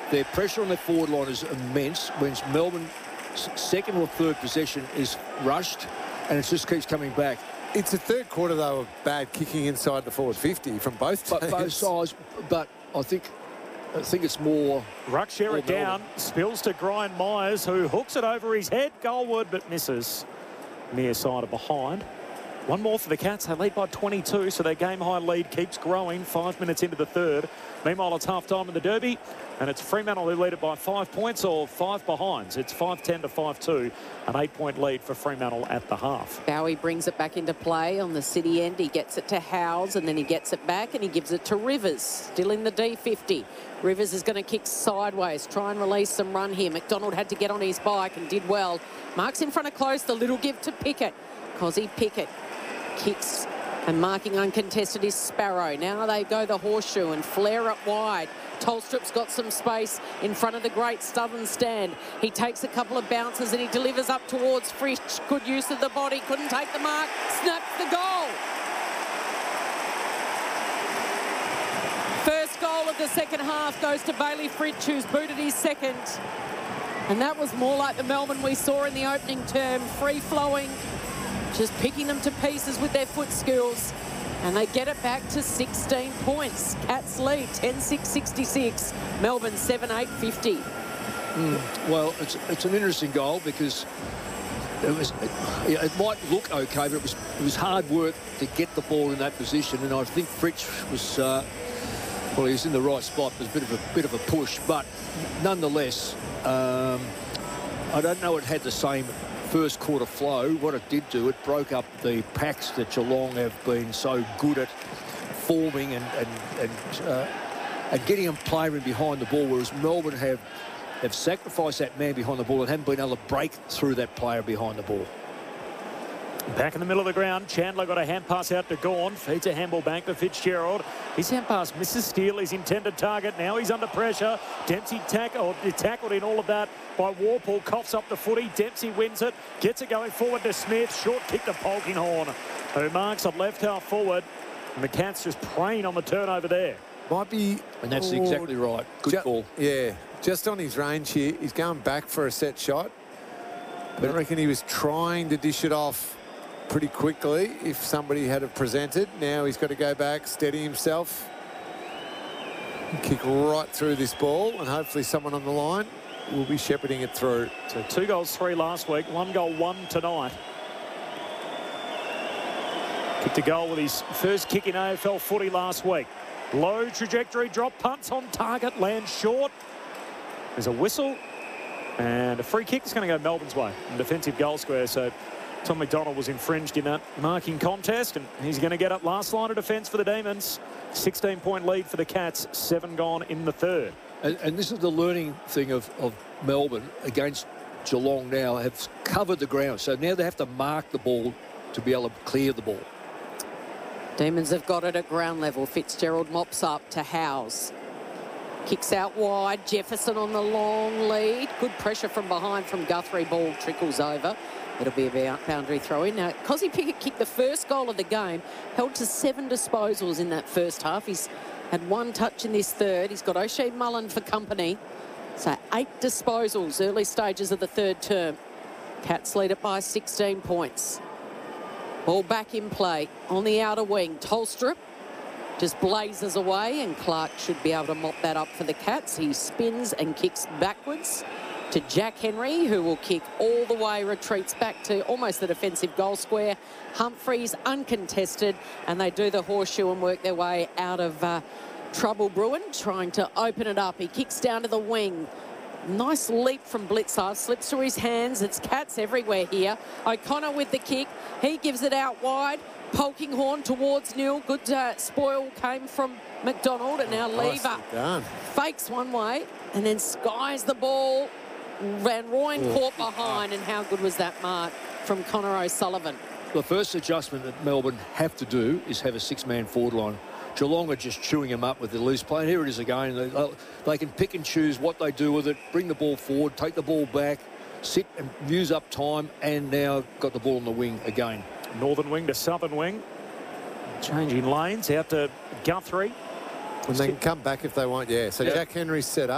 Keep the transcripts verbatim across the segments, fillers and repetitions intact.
their pressure on their forward line is immense. When Melbourne's second or third possession is rushed, and it just keeps coming back. It's the third quarter, though, of bad kicking inside the forward fifty from both teams. But both sides, but I think I think it's more... Ruckshire down, spills to Brian Myers, who hooks it over his head, goalward, but misses. Near side of behind. One more for the Cats. They lead by twenty-two, so their game-high lead keeps growing five minutes into the third. Meanwhile, it's half-time in the Derby, and it's Fremantle who lead it by five points or five behinds. It's five ten to five two, an eight-point lead for Fremantle at the half. Bowie brings it back into play on the City end. He gets it to Howes, and then he gets it back, and he gives it to Rivers, still in the D fifty. Rivers is going to kick sideways, try and release some run here. McDonald had to get on his bike and did well. Marks in front of close, the little give to Pickett. Cozzy Pickett kicks, and marking uncontested is Sparrow. Now they go the horseshoe and flare up wide. Tolstrup's got some space in front of the great Southern stand. He takes a couple of bounces and he delivers up towards Frisch. Good use of the body, couldn't take the mark, snaps the goal. First goal of the second half goes to Bailey Fritsch, who's booted his second. And that was more like the Melbourne we saw in the opening term, free-flowing, just picking them to pieces with their foot skills. And they get it back to sixteen points. Cats lead ten six sixty-six. Melbourne seven eight fifty. Mm, well, it's it's an interesting goal because it was it, it might look okay, but it was it was hard work to get the ball in that position. And I think Fritsch was uh, well, he was in the right spot. It was a bit of a bit of a push, but nonetheless, um, I don't know it had the same first quarter flow. What it did do, it broke up the packs that Geelong have been so good at forming and and and, uh, and getting them playing behind the ball, whereas Melbourne have have sacrificed that man behind the ball and haven't been able to break through that player behind the ball. Back in the middle of the ground, Chandler got a hand pass out to Gawn, feeds a handball bank to Fitzgerald. His hand pass misses Steele, his intended target. Now he's under pressure. Dempsey tackled, tackled in all of that by Warple, coughs up the footy. Dempsey wins it, gets it going forward to Smith. Short kick to Polkinghorne, who marks at left half forward. And the Cats just praying on the turnover there. Might be... And that's oh, exactly right. Good ju- call. Yeah, just on his range here. He's going back for a set shot. But I reckon he was trying to dish it off pretty quickly if somebody had it presented. Now he's got to go back, steady himself, kick right through this ball, and hopefully someone on the line will be shepherding it through. So two goals, three last week, one goal, one tonight. Kicked a goal with his first kick in A F L footy last week. Low trajectory drop, punts on target, lands short. There's a whistle, and a free kick is going to go Melbourne's way in defensive goal square. So Tom McDonald was infringed in that marking contest, and he's going to get up last line of defence for the Demons. sixteen point lead for the Cats, seven gone in the third. And, and this is the learning thing of, of Melbourne against Geelong now, have covered the ground. So now they have to mark the ball to be able to clear the ball. Demons have got it at ground level. Fitzgerald mops up to Howes. Kicks out wide. Jefferson on the long lead. Good pressure from behind from Guthrie. Ball trickles over. It'll be a boundary throw in. Now, Cozzy Pickett kicked the first goal of the game, held to seven disposals in that first half. He's had one touch in this third. He's got O'Shea Mullen for company. So eight disposals, early stages of the third term. Cats lead it by sixteen points. Ball back in play on the outer wing. Tolstrup just blazes away, and Clark should be able to mop that up for the Cats. He spins and kicks backwards to Jack Henry, who will kick all the way, retreats back to almost the defensive goal square. Humphreys uncontested, and they do the horseshoe and work their way out of uh, trouble. Bruin trying to open it up. He kicks down to the wing. Nice leap from Blitzar, slips through his hands. It's Cats everywhere here. O'Connor with the kick. He gives it out wide. Polkinghorne towards Neil. Good uh, spoil came from McDonald, and now Lever fakes one way and then skies the ball. Van Rooyen caught behind, and how good was that mark from Connor O'Sullivan? The first adjustment that Melbourne have to do is have a six-man forward line. Geelong are just chewing him up with the loose play. And here it is again. They, they can pick and choose what they do with it, bring the ball forward, take the ball back, sit and use up time, and now got the ball on the wing again. Northern wing to southern wing. Changing lanes out to Guthrie. And they can come back if they want, yeah. So yeah. Jack Henry's set up.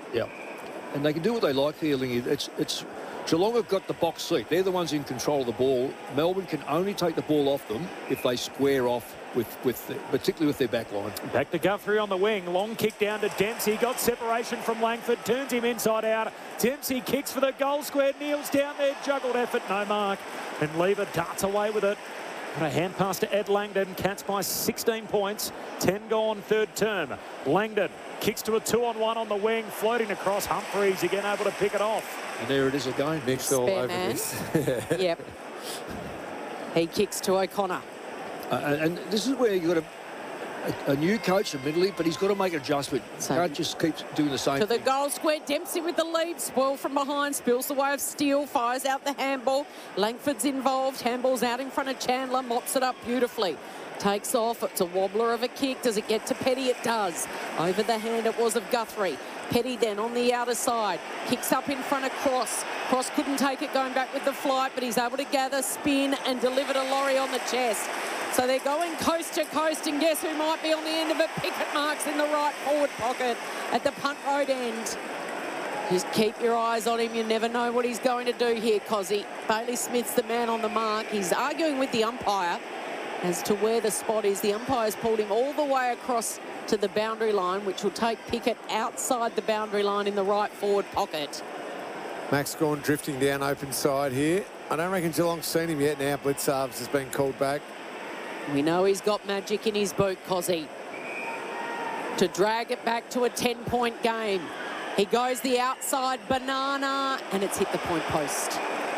Yeah. And they can do what they like here, Lingy. It's, it's, Geelong have got the box seat. They're the ones in control of the ball. Melbourne can only take the ball off them if they square off, with, with the, particularly with their back line. Back to Guthrie on the wing. Long kick down to Dempsey. Got separation from Langford. Turns him inside out. Dempsey kicks for the goal square. Kneels down there. Juggled effort. No mark. And Lever darts away with it. Got a hand pass to Ed Langdon. Cats by sixteen points. ten gone third term. Langdon kicks to a two-on-one on the wing. Floating across. Humphreys again able to pick it off. And there it is again. Mixed all Spare over man. this. Yep. He kicks to O'Connor. Uh, and this is where you've got a, a, a new coach, admittedly, but he's got to make an adjustment. So- Can't just keep doing the same To the thing. goal square, Dempsey with the lead. Spoil from behind, spills the way of Steele, fires out the handball. Langford's involved. Handball's out in front of Chandler, mops it up beautifully. Takes off. It's a wobbler of a kick. Does it get to Petty? It does. Over the hand it was of Guthrie. Petty then on the outer side. Kicks up in front of Cross. Cross couldn't take it going back with the flight, but he's able to gather, spin and deliver to Laurie on the chest. So they're going coast to coast, and guess who might be on the end of it? Pickett marks in the right forward pocket at the punt road end. Just keep your eyes on him. You never know what he's going to do here, Cozzy. Bailey Smith's the man on the mark. He's arguing with the umpire as to where the spot is. The umpire's pulled him all the way across to the boundary line, which will take Pickett outside the boundary line in the right forward pocket. Max Gawn drifting down open side here. I don't reckon Geelong's seen him yet now. Blitzarves has been called back. We know he's got magic in his boot, Cozzy, to drag it back to a ten-point game. He goes the outside banana, and it's hit the point post.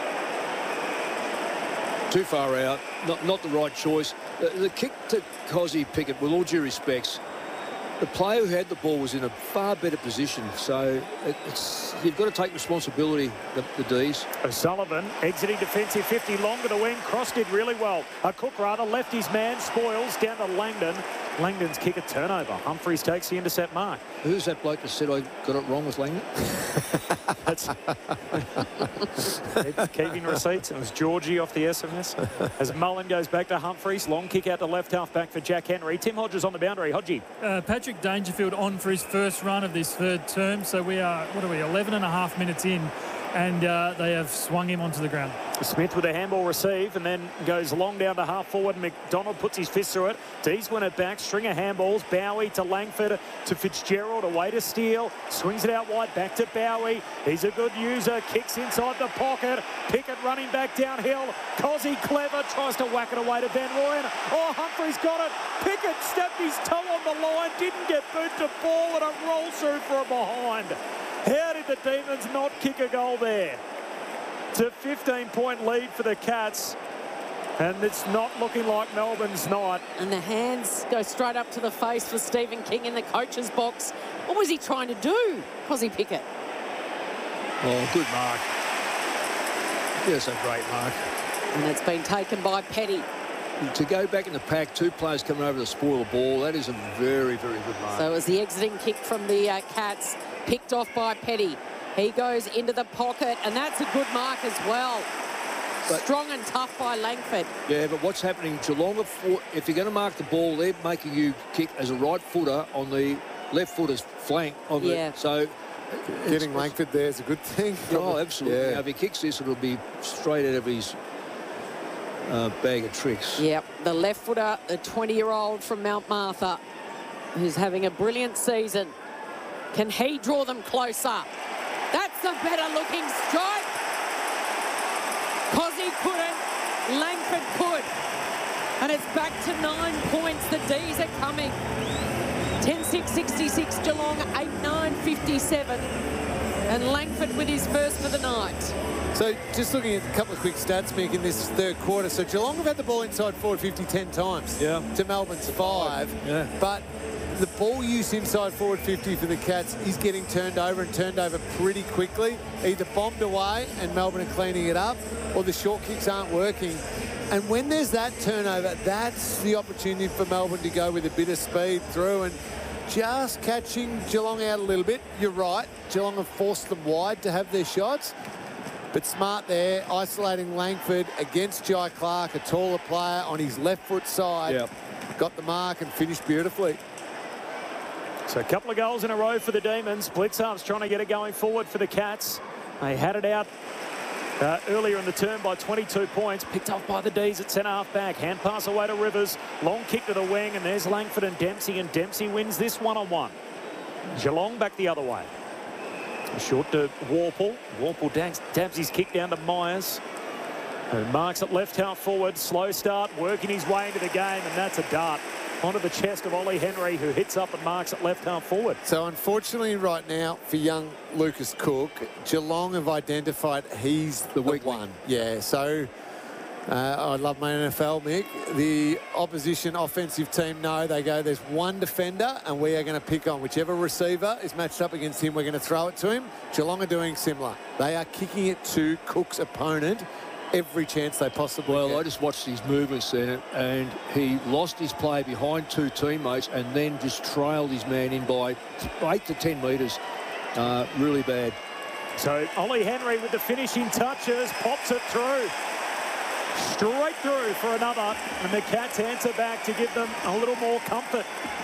Too far out, not, not the right choice. The, the kick to Cozzy Pickett, with all due respects, the player who had the ball was in a far better position. So it, it's, you've got to take responsibility, the, the D's. O'Sullivan exiting defensive fifty, long to the wing. Cross did really well. A Cook rather left his man. Spoils down to Langdon. Langdon's kick a turnover. Humphreys takes the intercept mark. Who's that bloke that said I got it wrong with Langdon? That's keeping receipts. It was Georgie off the S M S. As Mullen goes back to Humphreys. Long kick out to left half back for Jack Henry. Tim Hodges on the boundary. Hodgie. Uh, Patrick Dangerfield on for his first run of this third term. So we are, what are we, eleven and a half minutes in, and uh, they have swung him onto the ground. Smith with a handball receive and then goes long down to half forward. McDonald puts his fist through it. Dees win it back. String of handballs. Bowie to Langford to Fitzgerald. Away to Steele. Swings it out wide. Back to Bowie. He's a good user. Kicks inside the pocket. Pickett running back downhill. Cozzy clever. Tries to whack it away to Van Rooyen. Oh, Humphrey's got it. Pickett stepped his toe on the line. Didn't get boot to ball, and it rolls through from behind. How did the Demons not kick a goal there? It's a fifteen-point lead for the Cats, and it's not looking like Melbourne's night. And the hands go straight up to the face for Stephen King in the coach's box. What was he trying to do, Cozzy Pickett? Oh, good mark. Yes, a great mark. And it's been taken by Petty. To go back in the pack, two players coming over to spoil the ball, that is a very, very good mark. So it was the exiting kick from the uh, Cats, picked off by Petty. He goes into the pocket, and that's a good mark as well. But, Strong and tough by Langford. yeah, but what's happening, Geelong, if you're going to mark the ball, they're making you kick as a right footer on the left footer's flank. On the, Yeah. So Getting Langford there is a good thing. Oh, absolutely. Yeah. Now, if he kicks this, it'll be straight out of his uh, bag of tricks. Yep, the left footer, the twenty-year-old from Mount Martha, who's having a brilliant season. Can he draw them closer? That's a better looking strike. Cozzy couldn't, Langford could. And it's back to nine points. The D's are coming. ten six sixty-six Geelong, eight nine fifty-seven. And Langford with his first for the night. So just looking at a couple of quick stats, Mick, in this third quarter. So Geelong have had the ball inside forward fifty ten times. Yeah. To Melbourne's five. Yeah. But the ball use inside forward fifty for the Cats is getting turned over and turned over pretty quickly. Either bombed away and Melbourne are cleaning it up, or the short kicks aren't working. And when there's that turnover, that's the opportunity for Melbourne to go with a bit of speed through and just catching Geelong out a little bit. You're right, Geelong have forced them wide to have their shots. But smart there, isolating Langford against Jai Clark, a taller player on his left foot side. Yep. Got the mark and finished beautifully. So a couple of goals in a row for the Demons. Blitzarves trying to get it going forward for the Cats. They had it out uh, earlier in the term by twenty-two points. Picked off by the D's at centre half back. Hand pass away to Rivers. Long kick to the wing, and there's Langford and Dempsey, and Dempsey wins this one-on-one. Geelong back the other way. Short to Warple. Warple dabs, dabs his kick down to Myers. And marks it left half forward. Slow start, working his way into the game, and that's a dart onto the chest of Ollie Henry, who hits up and marks it left half forward. So unfortunately right now for young Lucas Cook, Geelong have identified he's the weak one. Yeah, so uh, I love my N F L, Mick. The opposition offensive team know, they go, there's one defender and we are going to pick on whichever receiver is matched up against him, we're going to throw it to him. Geelong are doing similar. They are kicking it to Cook's opponent every chance they possibly Well, get. I just watched his movements then, and he lost his play behind two teammates and then just trailed his man in by eight to ten metres. Uh, really bad. So Ollie Henry with the finishing touches, pops it through. Straight through for another, and the Cats answer back to give them a little more comfort.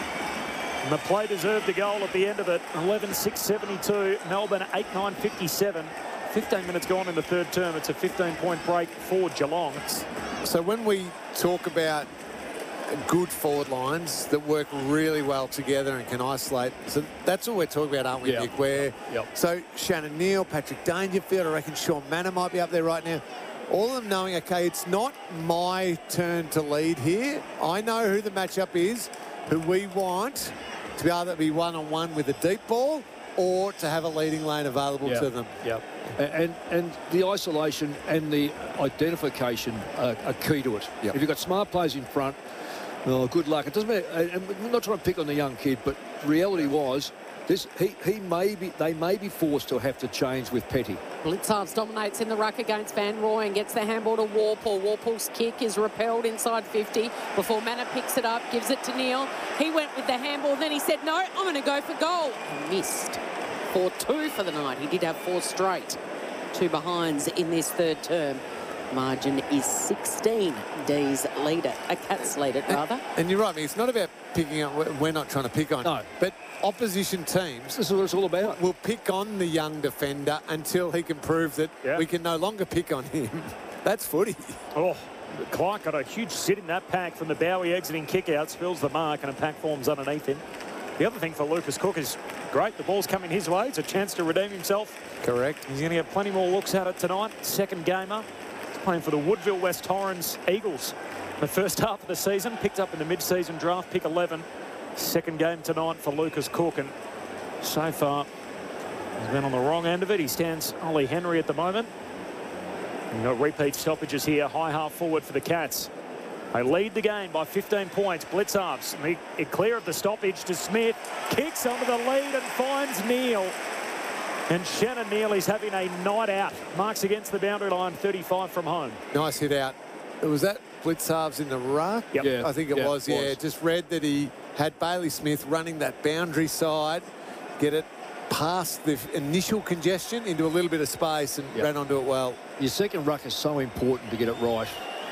And the play deserved a goal at the end of it. eleven six seventy-two, Melbourne eight nine fifty-seven. fifteen minutes gone in the third term. It's a fifteen point break for Geelong. So when we talk about good forward lines that work really well together and can isolate, so that's what we're talking about, aren't we, Yep. Nick? Where, Yep. So Shannon Neal, Patrick Dangerfield, I reckon Sean Manor might be up there right now. All of them knowing, okay, it's not my turn to lead here. I know who the matchup is, who we want to be able to be one-on-one with a deep ball or to have a leading lane available Yep. to them. Yep. And and the isolation and the identification are, are key to it. Yep. If you've got smart players in front, oh, good luck. It doesn't matter. And we're not trying to pick on the young kid, but reality was this. He he may be. They may be forced to have to change with Petty. Blitzarves dominates in the ruck against Van Rooyen, gets the handball to Warple. Warple's kick is repelled inside fifty before Manor picks it up, gives it to Neal. He went with the handball, then he said, no, I'm going to go for goal. He missed. four two for the night. He did have four straight. Two behinds in this third term. Margin is sixteen. D's lead it. A Cats lead it, rather. And you're right, Mick, it's not about picking on, we're- we're not trying to pick on. No. But opposition teams This is what it's all about. will pick on the young defender until he can prove that Yeah. we can no longer pick on him. That's footy. Oh, Clark got a huge sit in that pack from the Bowie exiting kick-out, spills the mark, and a pack forms underneath him. The other thing for Lucas Cook is great. The ball's coming his way. It's a chance to redeem himself. Correct. He's going to get plenty more looks at it tonight. Second gamer. He's playing for the Woodville West Torrens Eagles. The first half of the season, picked up in the mid-season draft, pick eleven. Second game tonight for Lucas Cook, and so far he's been on the wrong end of it. He stands Ollie Henry at the moment. We've got repeat stoppages here. High half forward for the Cats. They lead the game by fifteen points. Blitzarves, and he clear of the stoppage to Smith. Kicks onto the lead and finds Neal. And Shannon Neal is having a night out. Marks against the boundary line, thirty-five from home. Nice hit out. Was that Blitzarves in the ruck? Yep. Yeah. I think it Yeah, was, it yeah. was. Just read that he had Bailey Smith running that boundary side, get it past the initial congestion into a little bit of space and Yep. ran onto it well. Your second ruck is so important to get it right.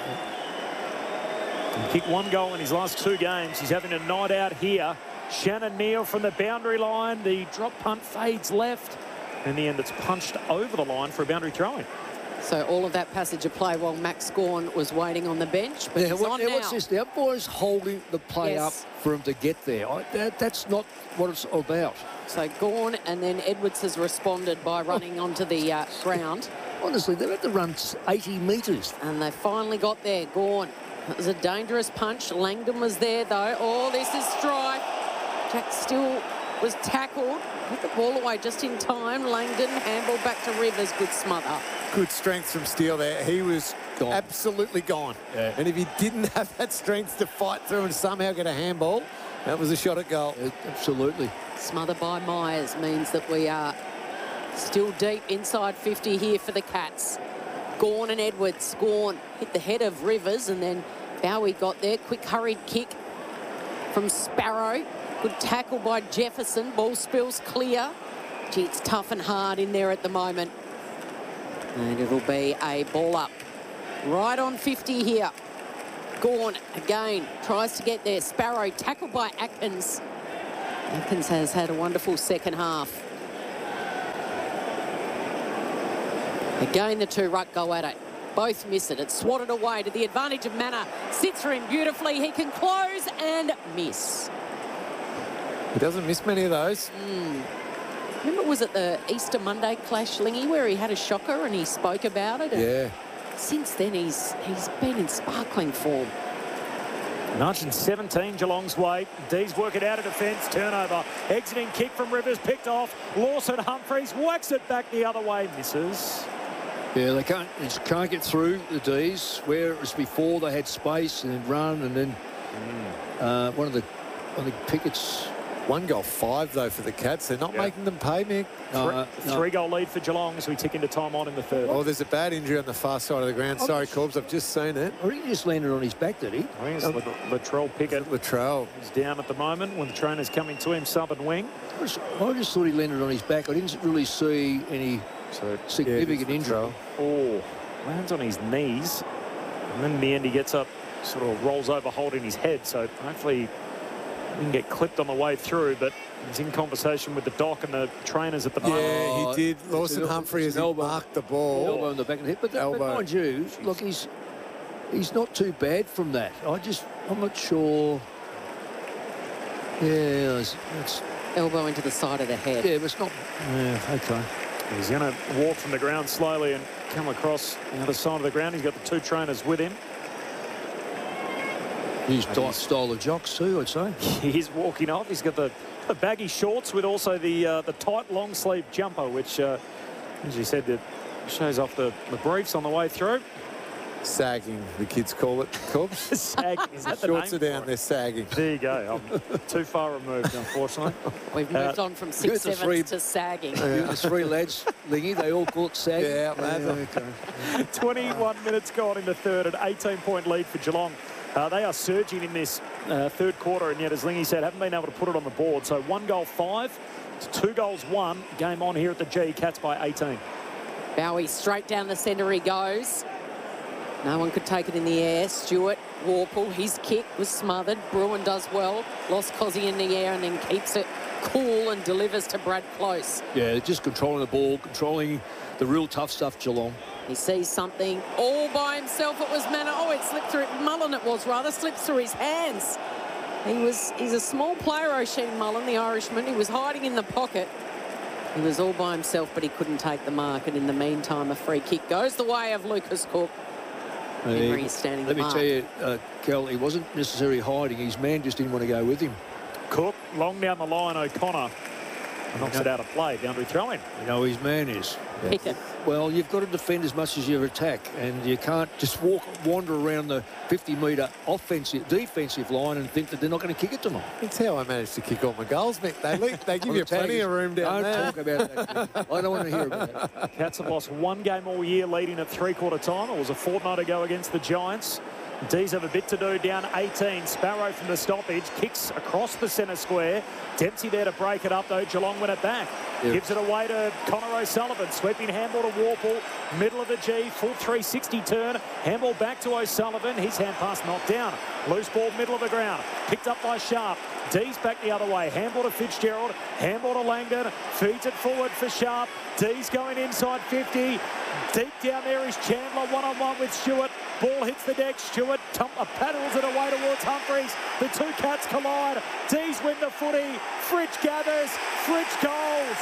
He kicked one goal in his last two games. He's having a night out here. Shannon Neal from the boundary line. The drop punt fades left. In the end, it's punched over the line for a boundary throw-in. So all of that passage of play while Max Gawn was waiting on the bench. But Yeah, he's what, on yeah, now. what's this? The umpire's holding the play Yes. up for him to get there. I, that, that's not what it's about. So Gawn, and then Edwards has responded by running onto the uh, ground. Honestly, they've had to run eighty metres. And they finally got there. Gawn. It was a dangerous punch. Langdon was there, though. Oh, this is strike. Jack Still was tackled. Put the ball away just in time. Langdon, handball back to Rivers. Good smother. Good strength from Steele there. He was Gone. absolutely gone. Yeah. And if he didn't have that strength to fight through and somehow get a handball, that was a shot at goal. Uh, absolutely. Smother by Myers means that we are still deep inside fifty here for the Cats. Gawn and Edwards. Gawn hit the head of Rivers, and then Bowie got there. Quick hurried kick from Sparrow. Good tackle by Jefferson. Ball spills clear. Gee, it's tough and hard in there at the moment. And it'll be a ball up. Right on fifty here. Gawn again tries to get there. Sparrow tackled by Atkins. Atkins has had a wonderful second half. Again, the two ruck go at it. Both miss it. It's swatted away to the advantage of Manor. Sits for him beautifully. He can close and miss. He doesn't miss many of those. Mm. Remember, was it the Easter Monday clash, Lingy, where he had a shocker and he spoke about it? And Yeah. since then, he's he's been in sparkling form. Nudge and seventeen Geelong's way. Dees work it out of defence. Turnover. Exiting kick from Rivers. Picked off. Lawson Humphries whacks it back the other way. Misses. Yeah, they can't, they just can't get through the D's, where it was before they had space and then run, and then uh, one of the, I think Pickett's. One goal five, though, for the Cats. They're not Yeah. making them pay, Mick. Uh, no. Three goal lead for Geelong as we tick into time on in the third. Oh, there's a bad injury on the far side of the ground. Oh, Sorry, that's- Corbs, I've just seen it. I think he just landed on his back, did he? I think it's La- Latrell Pickett Latrell. is down at the moment when the trainer's coming to him, southern wing. I just, I just thought he landed on his back. I didn't really see any So, significant Yeah, injury. Latrell. oh, lands on his knees. And then in the end, he gets up, sort of rolls over, holding his head. So hopefully he didn't get clipped on the way through, but he's in conversation with the doc and the trainers at the moment. Yeah, Oh, he did. it's Lawson an- Humphrey it's has an elbow. marked the Elbow ball. in the back of the head. But, that, but Elbow. mind you, look, he's he's not too bad from that. I just, I'm not sure. Yeah, it's, it's Elbow into the side of the head. yeah, but it's not. Yeah, okay. He's going to walk from the ground slowly and come across the other side of the ground. He's got the two trainers with him. His di- style of jocks too, I'd say. He's walking off. He's got the, the baggy shorts with also the uh, the tight long sleeve jumper, which, uh, as you said, that shows off the, the briefs on the way through. Sagging, the kids call it, Corbs. Sag, is that the Shorts name are down, for they're it? sagging. There you go. I'm too far removed, unfortunately. We've moved Uh, on from six the sevens three- to sagging. The three lads, Lingy, they all call it sagging. Yeah, man. twenty-one minutes gone in the third, an eighteen point lead for Geelong. Uh, they are surging in this uh, third quarter, and yet, as Lingy said, haven't been able to put it on the board. So one goal five, to two goals one. Game on here at the G. Cats by eighteen. Bowie straight down the centre he goes. No one could take it in the air. Stewart, Warple, his kick was smothered. Bruin does well. Lost Cozzy in the air and then keeps it cool and delivers to Brad Close. Yeah, just controlling the ball, controlling the real tough stuff, Geelong. He sees something all by himself. It was Manor. Oh, it slipped through. Mullen it was, rather. Slips through his hands. He was, he's a small player, O'Sheen Mullen, the Irishman. He was hiding in the pocket. He was all by himself, but he couldn't take the mark. And in the meantime, a free kick goes the way of Lucas Cook. Henry is standing Let me mark. tell you, uh, Kel, he wasn't necessarily hiding. His man just didn't want to go with him. Cook, long down the line, O'Connor knocks it out of play. Boundary throw-in. You know who his man is. Pickett. Well, you've got to defend as much as you attack, and you can't just walk, wander around the fifty metre offensive, defensive line and think that they're not going to kick it to them. That's how I managed to kick all my goals, Mick. They, le- they give On you the tag plenty is- of room down don't there. talk about that. I don't want to hear about that. Cats have lost one game all year, leading at three-quarter time. It was a fortnight ago against the Giants. D's have a bit to do, down eighteen. Sparrow from the stoppage, kicks across the centre square. Dempsey there to break it up, though. Geelong win it back. Yeah. Gives it away to Connor O'Sullivan. Sweeping handball to Warple. Middle of the G, full three sixty turn. Handball back to O'Sullivan. His hand pass knocked down. Loose ball, middle of the ground. Picked up by Sharp. D's back the other way. Handball to Fitzgerald. Handball to Langdon. Feeds it forward for Sharp. D's going inside fifty. Deep down there is Chandler, one-on-one with Stewart. Ball hits the deck. Stewart tum- uh, paddles it away towards Humphries. The two Cats collide. D's win the footy. Fritsch gathers. Fritsch goals.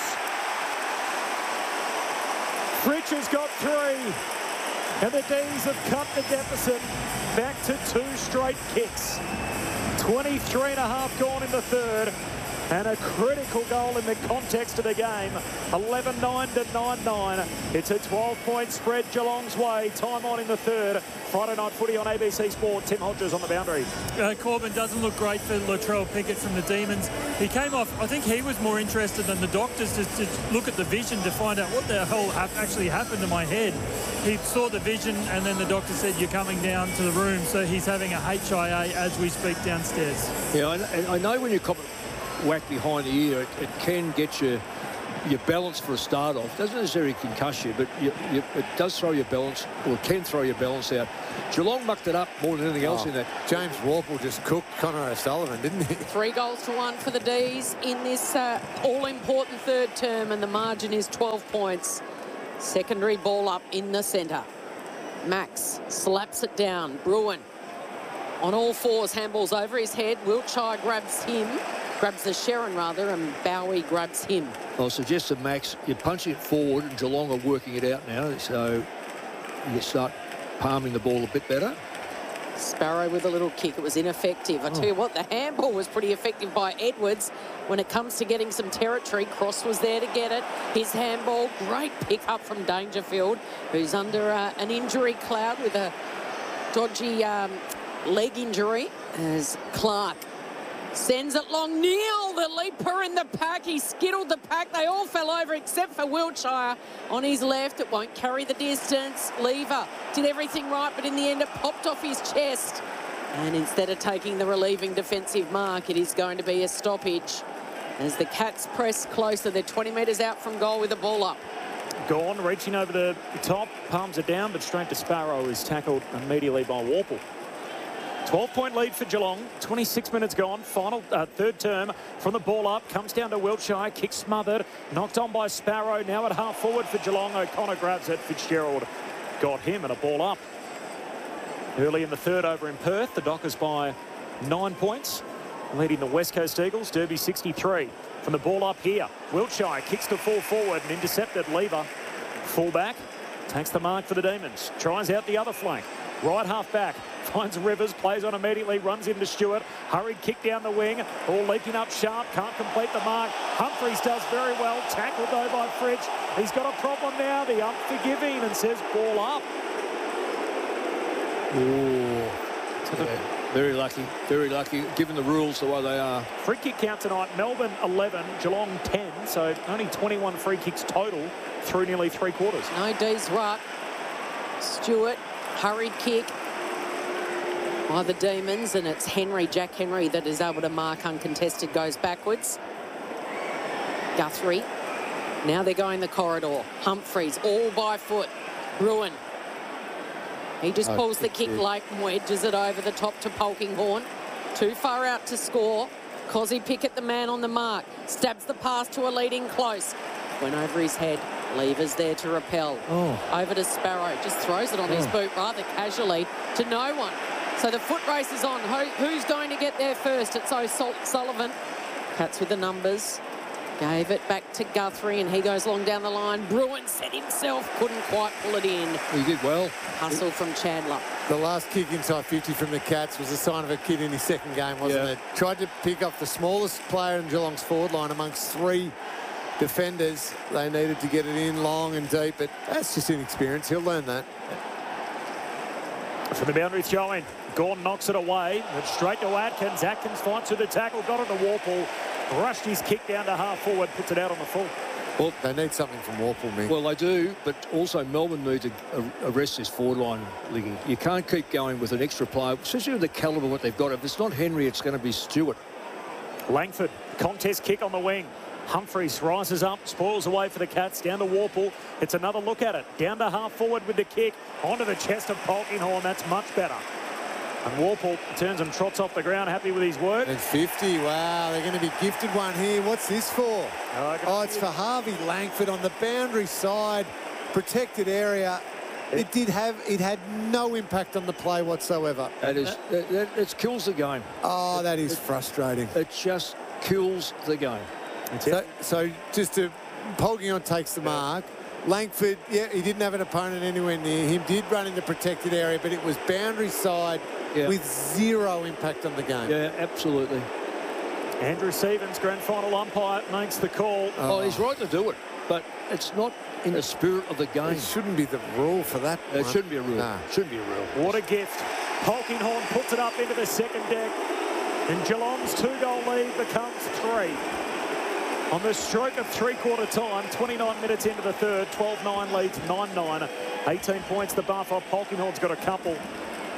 Fritsch has got three. And the D's have cut the deficit back to two straight kicks. twenty-three and a half gone in the third. And a critical goal in the context of the game. eleven nine to nine nine. It's a twelve point spread Geelong's way. Time on in the third. Friday night footy on A B C Sport. Tim Hodges on the boundary. Uh, Corbin doesn't look great for Latrell Pickett from the Demons. He came off, I think he was more interested than the doctors to, to look at the vision to find out what the hell ha- actually happened to my head. He saw the vision and then the doctor said, you're coming down to the room. So he's having a H I A as we speak downstairs. Yeah, I, I know when you cop it whack behind the ear, it, it can get you your balance for a start off. Doesn't necessarily concuss you, but you, you, it does throw your balance, or can throw your balance out. Geelong mucked it up more than anything else Oh, in that. James Warple just cooked Connor O'Sullivan, didn't he? Three goals to one for the D's in this uh, all-important third term, and the margin is twelve points. Secondary ball up in the centre. Max slaps it down. Bruin on all fours, handballs over his head. Wiltshire grabs him, grabs the Sherrin rather, and Bowie grabs him. I'll suggest to Max, you're punching it forward, and Geelong are working it out now, so you start palming the ball a bit better. Sparrow with a little kick. It was ineffective. I tell you what, the handball was pretty effective by Edwards. When it comes to getting some territory, Cross was there to get it. His handball, great pick up from Dangerfield, who's under uh, an injury cloud with a dodgy um, leg injury, as Clark sends it long. Neil, the leaper in the pack. He skittled the pack. They all fell over except for Wiltshire on his left. It won't carry the distance. Lever did everything right, but in the end it popped off his chest. And instead of taking the relieving defensive mark, it is going to be a stoppage as the Cats press closer. They're twenty metres out from goal with the ball up. Gone, reaching over the top, palms it down, but straight to Sparrow, is tackled immediately by Warple. twelve point lead for Geelong, twenty-six minutes gone, final uh, third term from the ball up, comes down to Wiltshire, kick smothered, knocked on by Sparrow, now at half forward for Geelong. O'Connor grabs it, Fitzgerald got him, and a ball up. Early in the third over in Perth, the Dockers by nine points, leading the West Coast Eagles, Derby sixty-three. From the ball up here, Wiltshire kicks to full forward and intercepted. Lever, fullback, takes the mark for the Demons, tries out the other flank. Right half back, finds Rivers, plays on immediately, runs into Stewart. Hurried kick down the wing, all leaping up sharp, can't complete the mark. Humphreys does very well, tackled though by Fritsch. He's got a problem now, the unforgiving, and says ball up. Ooh. Yeah. Very lucky, very lucky, given the rules the way they are. Free kick count tonight, Melbourne eleven, Geelong ten, so only twenty-one free kicks total through nearly three quarters. No D's ruck. Stewart, hurried kick by the Demons, and it's Henry, Jack Henry, that is able to mark uncontested, goes backwards. Guthrie. Now they're going the corridor. Humphreys, all by foot. Bruin. He just Oh, pulls the good kick kick. late and wedges it over the top to Polkinghorne. Too far out to score. Cozzy Pickett, the man on the mark. Stabs the pass to a leading close. Went over his head. Levers there to repel. Oh. Over to Sparrow. Just throws it on his boot rather casually to no one. So the foot race is on. Who, who's going to get there first? It's O'Sullivan. Cats with the numbers. Gave it back to Guthrie, and he goes long down the line. Bruin set himself, couldn't quite pull it in. He did well. Hustle from Chandler. The last kick inside fifty from the Cats was a sign of a kid in his second game, wasn't Yeah. it? Tried to pick off the smallest player in Geelong's forward line amongst three defenders. They needed to get it in long and deep, but that's just inexperience. He'll learn that. From the boundary throwing, Gordon knocks it away, but straight to Atkins. Atkins fights through the tackle, got it to Warple, rushed his kick down to half forward, puts it out on the full. Well, they need something from Warple, Mick. Well, they do, but also Melbourne need to arrest this forward line, Liggy. You can't keep going with an extra player, especially with the calibre of what they've got. If it's not Henry, it's going to be Stewart. Langford, contest kick on the wing. Humphreys rises up, spoils away for the Cats, down to Warple. It's another look at it. Down to half forward with the kick, onto the chest of Polkinghorne. That's much better. And Warple turns and trots off the ground, happy with his work. And fifty, wow, they're going to be gifted one here. What's this for? Oh, Oh, it's for Harvey Langford on the boundary side, protected area. It did have, it had no impact on the play whatsoever. That is, that, that, it kills the game. Oh, that is frustrating. It just kills the game. So, so just to, Polkinghorne takes the mark. Langford, yeah, he didn't have an opponent anywhere near him, did run in the protected area, but it was boundary side Yeah. with zero impact on the game. Yeah, absolutely. Andrew Stevens, grand final umpire, makes the call. Oh, he's right to do it, but it's not in the spirit of the game. It shouldn't be the rule for that It one. shouldn't be a rule. Nah. Shouldn't be a rule. What a gift. Polkinghorne puts it up into the second deck. And Geelong's two-goal lead becomes three. On the stroke of three-quarter time, twenty-nine minutes into the third, twelve nine leads nine nine. eighteen points the buffer. Polkinghorne's got a couple.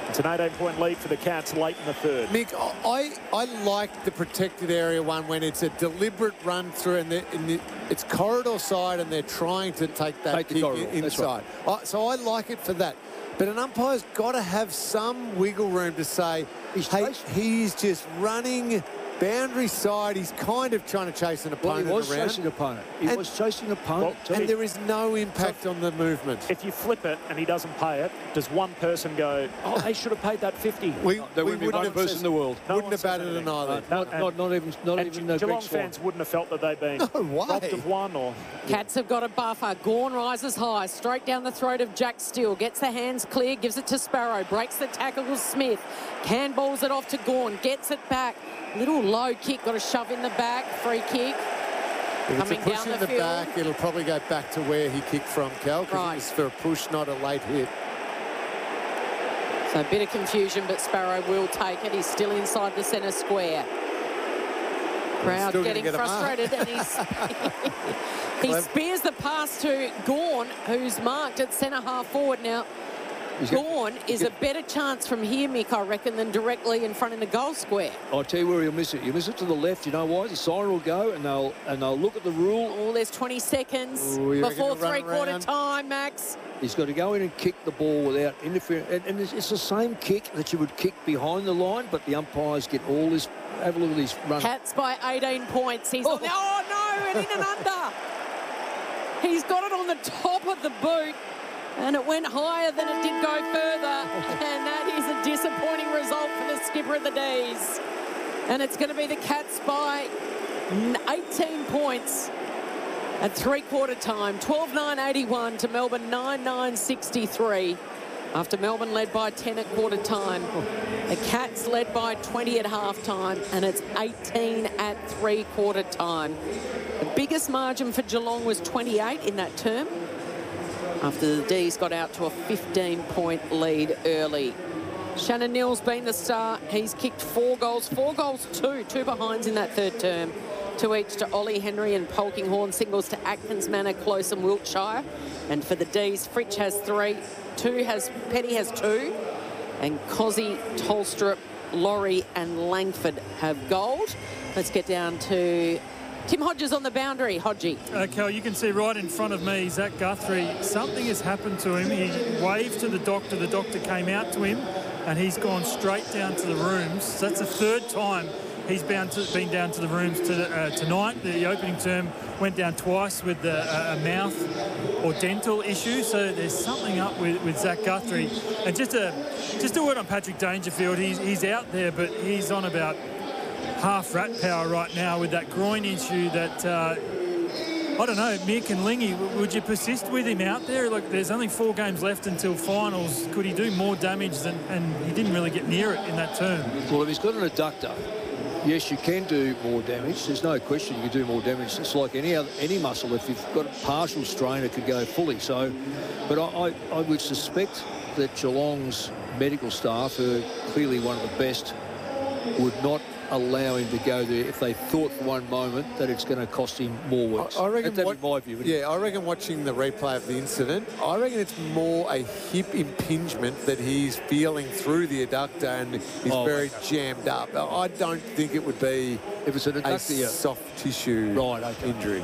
It's an eighteen-point lead for the Cats late in the third. Mick, I, I like the protected area one when it's a deliberate run through and, and the, it's corridor side and they're trying to take that Take the kick corridor. inside. Right. I, so I like it for that. But an umpire's got to have some wiggle room to say, He's hey, chasing. he's just running boundary side. He's kind of trying to chase an Well, opponent he was around. chasing opponent. He And- was chasing opponent. Well, And there is no impact on the movement. If you flip it and he doesn't pay it, does one person go, oh, they should have paid that fifty? We, There we wouldn't be wouldn't one have person in the world. No wouldn't one have says batted an anything. eyelid. No, Not, not, not even, not and even Ge- the Geelong Greg Swan. fans wouldn't have felt that they'd been No way. robbed of one or... Cats have got a buffer. Gawn rises high, straight down the throat of Jack Steele. Gets the hands clear, gives it to Sparrow. Breaks the tackle with Smith. Handballs it off to Gawn. Gets it back. Little low kick. Got a shove in the back. Free kick. If it's a Coming push down in the the field. back, it'll probably go back to where he kicked from, Cal, because Right. it was for a push, not a late hit. So a bit of confusion, but Sparrow will take it. He's still inside the centre square. Crowd still gonna getting get a mark. frustrated, and he's, he Clever. spears the pass to Gawn, who's marked at centre half forward now. He's got- Gawn is a better chance from here, Mick, I reckon, than directly in front in the goal square. I'll tell you where he'll miss it. He'll miss it to the left. You know why? The siren will go and they'll and they'll look at the rule. Oh, there's twenty seconds Ooh, you reckon before he'll run three-quarter around? time, Max. He's got to go in and kick the ball without interfering. And, and it's, it's the same kick that you would kick behind the line, but the umpires get all this. Have a look at this run. Cats by eighteen points. He's Oh. on the, oh no, and in and under. He's got it on the top of the boot, and it went higher than it did go further. And that is a disappointing result for the skipper of the D's. And it's going to be the Cats by eighteen points at three-quarter time. twelve nine eighty-one to Melbourne nine nine sixty-three. After Melbourne led by ten at quarter time. The Cats led by twenty at half time, and it's eighteen at three-quarter time. The biggest margin for Geelong was twenty-eight in that term, after the D's got out to a fifteen-point lead early. Shannon Neal's been the star. He's kicked four goals, four goals, two, two behinds in that third term. Two each to Ollie Henry and Polkinghorne, singles to Atkins, Manor, Close and Wiltshire. And for the D's, Fritsch has three, two has, Petty has two, and Cozzy, Tolstrup, Laurie and Langford have gold. Let's get down to Tim Hodges on the boundary. Hodgie. Uh, Cal, you can see right in front of me, Zach Guthrie, something has happened to him. He waved to the doctor. The doctor came out to him, and he's gone straight down to the rooms. So that's the third time he's bound to, been down to the rooms to, uh, tonight. The opening term went down twice with the, uh, a mouth or dental issue. So there's something up with, with Zach Guthrie. And just a, just a word on Patrick Dangerfield. He's, he's out there, but he's on about half rat power right now with that groin issue that, uh, I don't know, Mick and Lingy, would you persist with him out there? Like, there's only four games left until finals. Could he do more damage than, and he didn't really get near it in that term. Well, if he's got an adductor, yes, you can do more damage. There's no question you can do more damage. It's like any other any muscle. If you've got a partial strain, it could go fully. So, but I, I, I would suspect that Geelong's medical staff, who are clearly one of the best, would not allow him to go there if they thought for one moment that it's going to cost him more weeks. I, I reckon That'd what, be my view. Yeah, I reckon watching the replay of the incident, I reckon it's more a hip impingement that he's feeling through the adductor and he's Oh, very okay. jammed up. I don't think it would be If it's an a adductor, yeah. soft tissue Right, okay. injury.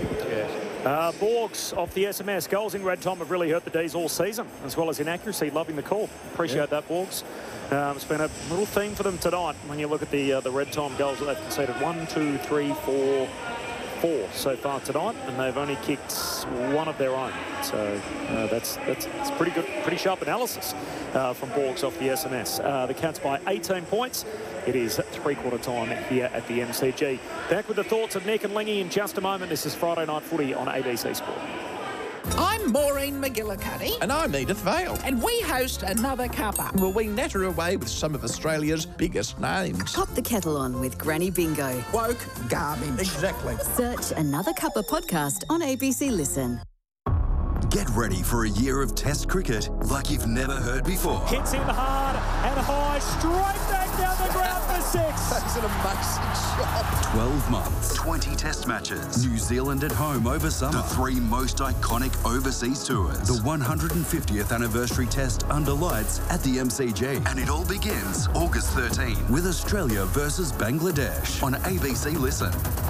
Uh, Borgs off the S M S. Goals in red time have really hurt the D's all season, as well as inaccuracy. Loving the call. Appreciate that, Borgs. Um, it's been a little theme for them tonight when you look at the uh, the red time goals that they've conceded. One, two, three, four, four so far tonight, and they've only kicked one of their own. So uh, that's that's it's pretty good, pretty sharp analysis uh, from Borgs off the S M S. Uh, the Cats by eighteen points. It is three-quarter time here at the M C G. Back with the thoughts of Nick and Lingy in just a moment. This is Friday Night Footy on A B C Sport. I'm Maureen McGillicuddy. And I'm Edith Vale. And we host another cuppa. Will we natter away with some of Australia's biggest names? Pop the kettle on with Granny Bingo. Woke garbage. Exactly. Search Another Cuppa podcast on A B C Listen. Get ready for a year of Test cricket like you've never heard before. Hits in hard and high, straight back down the ground for six. That's an amazing shot. twelve months, twenty test matches. New Zealand at home over summer. The three most iconic overseas tours. The one hundred fiftieth anniversary test under lights at the M C G. And it all begins August thirteenth with Australia versus Bangladesh on A B C Listen.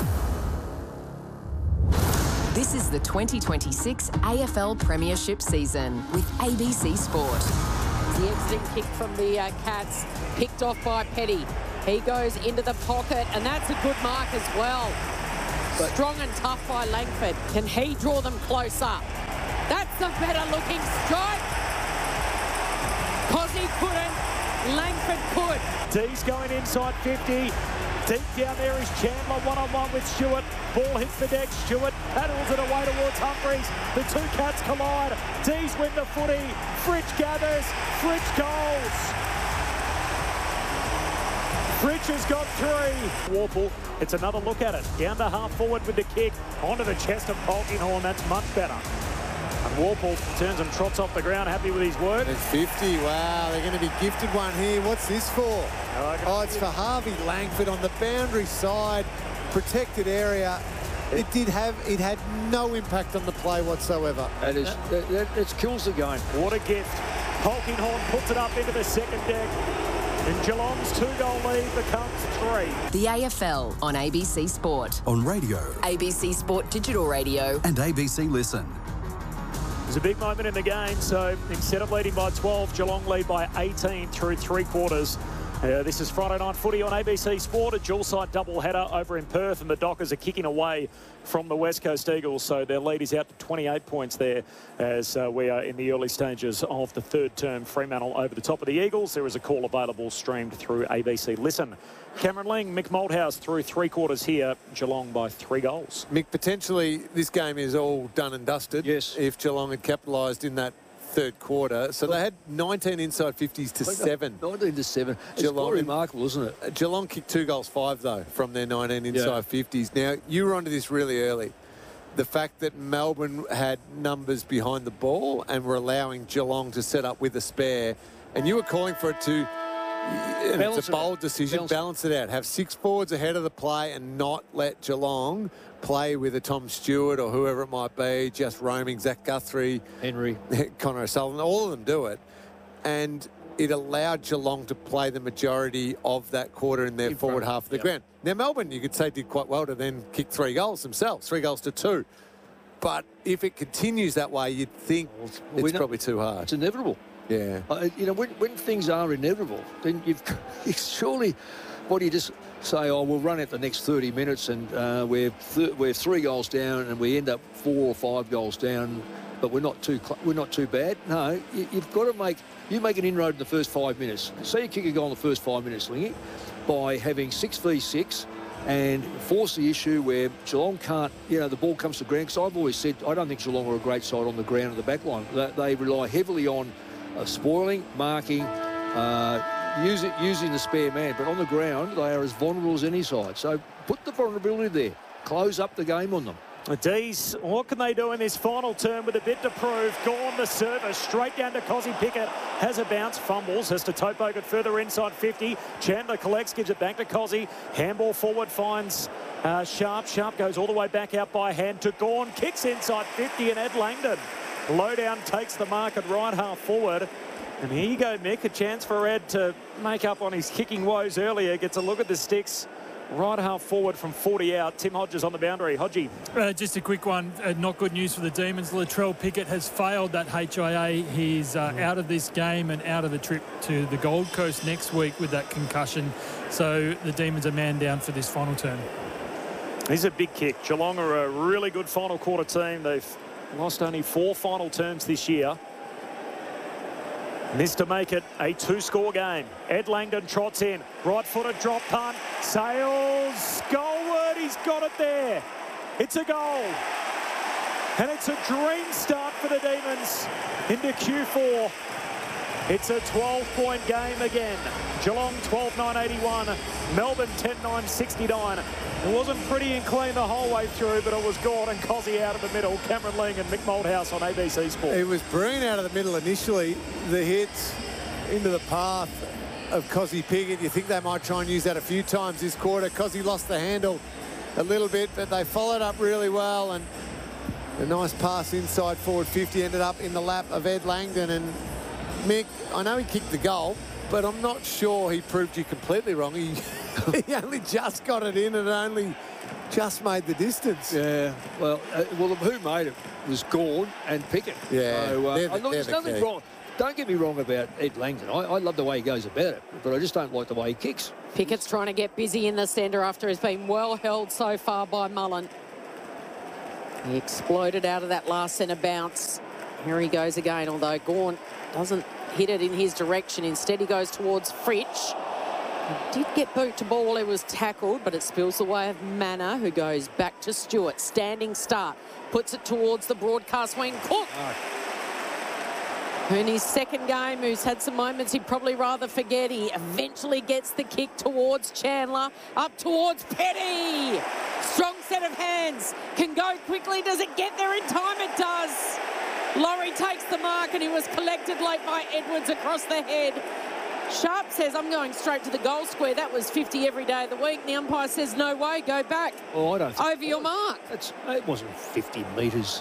This is the twenty twenty-six A F L Premiership season with A B C Sport. The exiting kick from the uh, Cats, picked off by Petty. He goes into the pocket, and that's a good mark as well. But strong and tough by Langford. Can he draw them closer? That's a better looking strike. Cozzy couldn't, Langford could. D's going inside fifty. Deep down there is Chandler, one-on-one with Stewart. Ball hits the deck. Stewart paddles it away towards Humphries. The two Cats collide. D's win the footy. Fritsch gathers. Fritsch goals. Fritsch has got three. Warple, it's another look at it. Down to half forward with the kick. Onto the chest of Polkinghorne. That's much better. And Warple turns and trots off the ground, happy with his work. It's fifty. Wow, they're going to be gifted one here. What's this for? Oh, it's for Harvey Langford on the boundary side, protected area. It did have, it had no impact on the play whatsoever. That is, that, that, it kills the game. What a gift. Polkinghorne puts it up into the second deck. And Geelong's two-goal lead becomes three. The A F L on A B C Sport. On radio. A B C Sport Digital Radio. And A B C Listen. There's a big moment in the game, so instead of leading by twelve, Geelong lead by eighteen through three quarters. Uh, this is Friday Night Footy on A B C Sport, a dual-side doubleheader over in Perth, and the Dockers are kicking away from the West Coast Eagles, so their lead is out to twenty-eight points there as uh, we are in the early stages of the third term. Fremantle over the top of the Eagles. There is a call available streamed through A B C Listen. Cameron Ling, Mick Malthouse through three quarters here. Geelong by three goals. Mick, potentially this game is all done and dusted. Yes. If Geelong had capitalised in that third quarter. So they had nineteen inside fifties to seven. nineteen to seven. It's Geelong, quite remarkable, isn't it? Uh, Geelong kicked two goals five, though, from their nineteen inside Yeah. fifties. Now, you were onto this really early. The fact that Melbourne had numbers behind the ball and were allowing Geelong to set up with a spare. And you were calling for it to... And Balance it's a it bold out. decision. Balance- Balance it out. Have six forwards ahead of the play and not let Geelong play with a Tom Stewart or whoever it might be, just roaming. Zach Guthrie, Henry, Connor O'Sullivan, all of them do it. And it allowed Geelong to play the majority of that quarter in their In forward front. half of the Yep. ground. Now, Melbourne, you could say, did quite well to then kick three goals themselves, three goals to two. But if it continues that way, you'd think Well, it's we know- probably too hard. it's inevitable. Yeah. Uh, you know, when, when things are inevitable, then you've surely, what do you just say, oh, we'll run it the next thirty minutes and uh, we're, th we're three goals down and we end up four or five goals down, but we're not too we're not too bad. No, you, you've got to make, you make an inroad in the first five minutes. So you kick a goal in the first five minutes, Lingy, by having six v six and force the issue where Geelong can't, you know, the ball comes to ground. Because I've always said, I don't think Geelong are a great side on the ground of the back line. They, they rely heavily on Uh, spoiling, marking, uh, using, using the spare man. But on the ground, they are as vulnerable as any side. So put the vulnerability there. Close up the game on them. The D's, what can they do in this final term with a bit to prove? Gone the service, straight down to Cozzy Pickett. Has a bounce, fumbles, has to Topoke it further inside fifty. Chandler collects, gives it back to Cozzy. Handball forward finds uh, Sharp. Sharp goes all the way back out by hand to Gawn. Kicks inside fifty and Ed Langdon. Lowdown takes the mark at right half forward. And here you go, Mick. A chance for Ed to make up on his kicking woes earlier. Gets a look at the sticks. Right half forward from forty out. Tim Hodges on the boundary. Hodgie. Uh, just a quick one. Uh, not good news for the Demons. Latrell Pickett has failed that H I A. He's uh, mm. out of this game and out of the trip to the Gold Coast next week with that concussion. So the Demons are man down for this final term. This is a big kick. Geelong are a really good final quarter team. They've lost only four final terms this year. And this to make it a two-score game. Ed Langdon trots in. Right-footed drop punt. Sails goalward. He's got it there. It's a goal. And it's a dream start for the Demons into Q four. It's a twelve-point game again. Geelong twelve nine eighty-one. Melbourne ten nine sixty-nine. It wasn't pretty and clean the whole way through, but it was Gawn and Cozzy out of the middle. Cameron Ling and Mick Malthouse on A B C Sport. It was Breen out of the middle initially. The hit into the path of Cozzy Piggott. You think they might try and use that a few times this quarter. Cozzy lost the handle a little bit, but they followed up really well, and a nice pass inside forward fifty ended up in the lap of Ed Langdon. And Mick, I know he kicked the goal, but I'm not sure he proved you completely wrong. He, he only just got it in and only just made the distance. Yeah, well, uh, well, who made it was Gawn and Pickett. Yeah, so, uh, they're the, look, there's the nothing key. wrong. Don't get me wrong about Ed Langdon. I, I love the way he goes about it, but I just don't like the way he kicks. Pickett's trying to get busy in the centre after he's been well held so far by Mullen. He exploded out of that last centre bounce. Here he goes again, although Gawn doesn't hit it in his direction. Instead, he goes towards Fritsch. He did get boot to ball while he was tackled, but it spills the way of Manor, who goes back to Stewart. Standing start. Puts it towards the broadcast wing. Cook! Oh. In his second game, who's had some moments he'd probably rather forget, he eventually gets the kick towards Chandler. Up towards Petty! Strong set of hands. Can go quickly. Does it get there in time? It does. Laurie takes the mark, and he was collected late by Edwards across the head. Sharp says, I'm going straight to the goal square. That was fifty every day of the week. The umpire says, no way, go back. Oh, I don't think over your mark. That's, it wasn't fifty metres.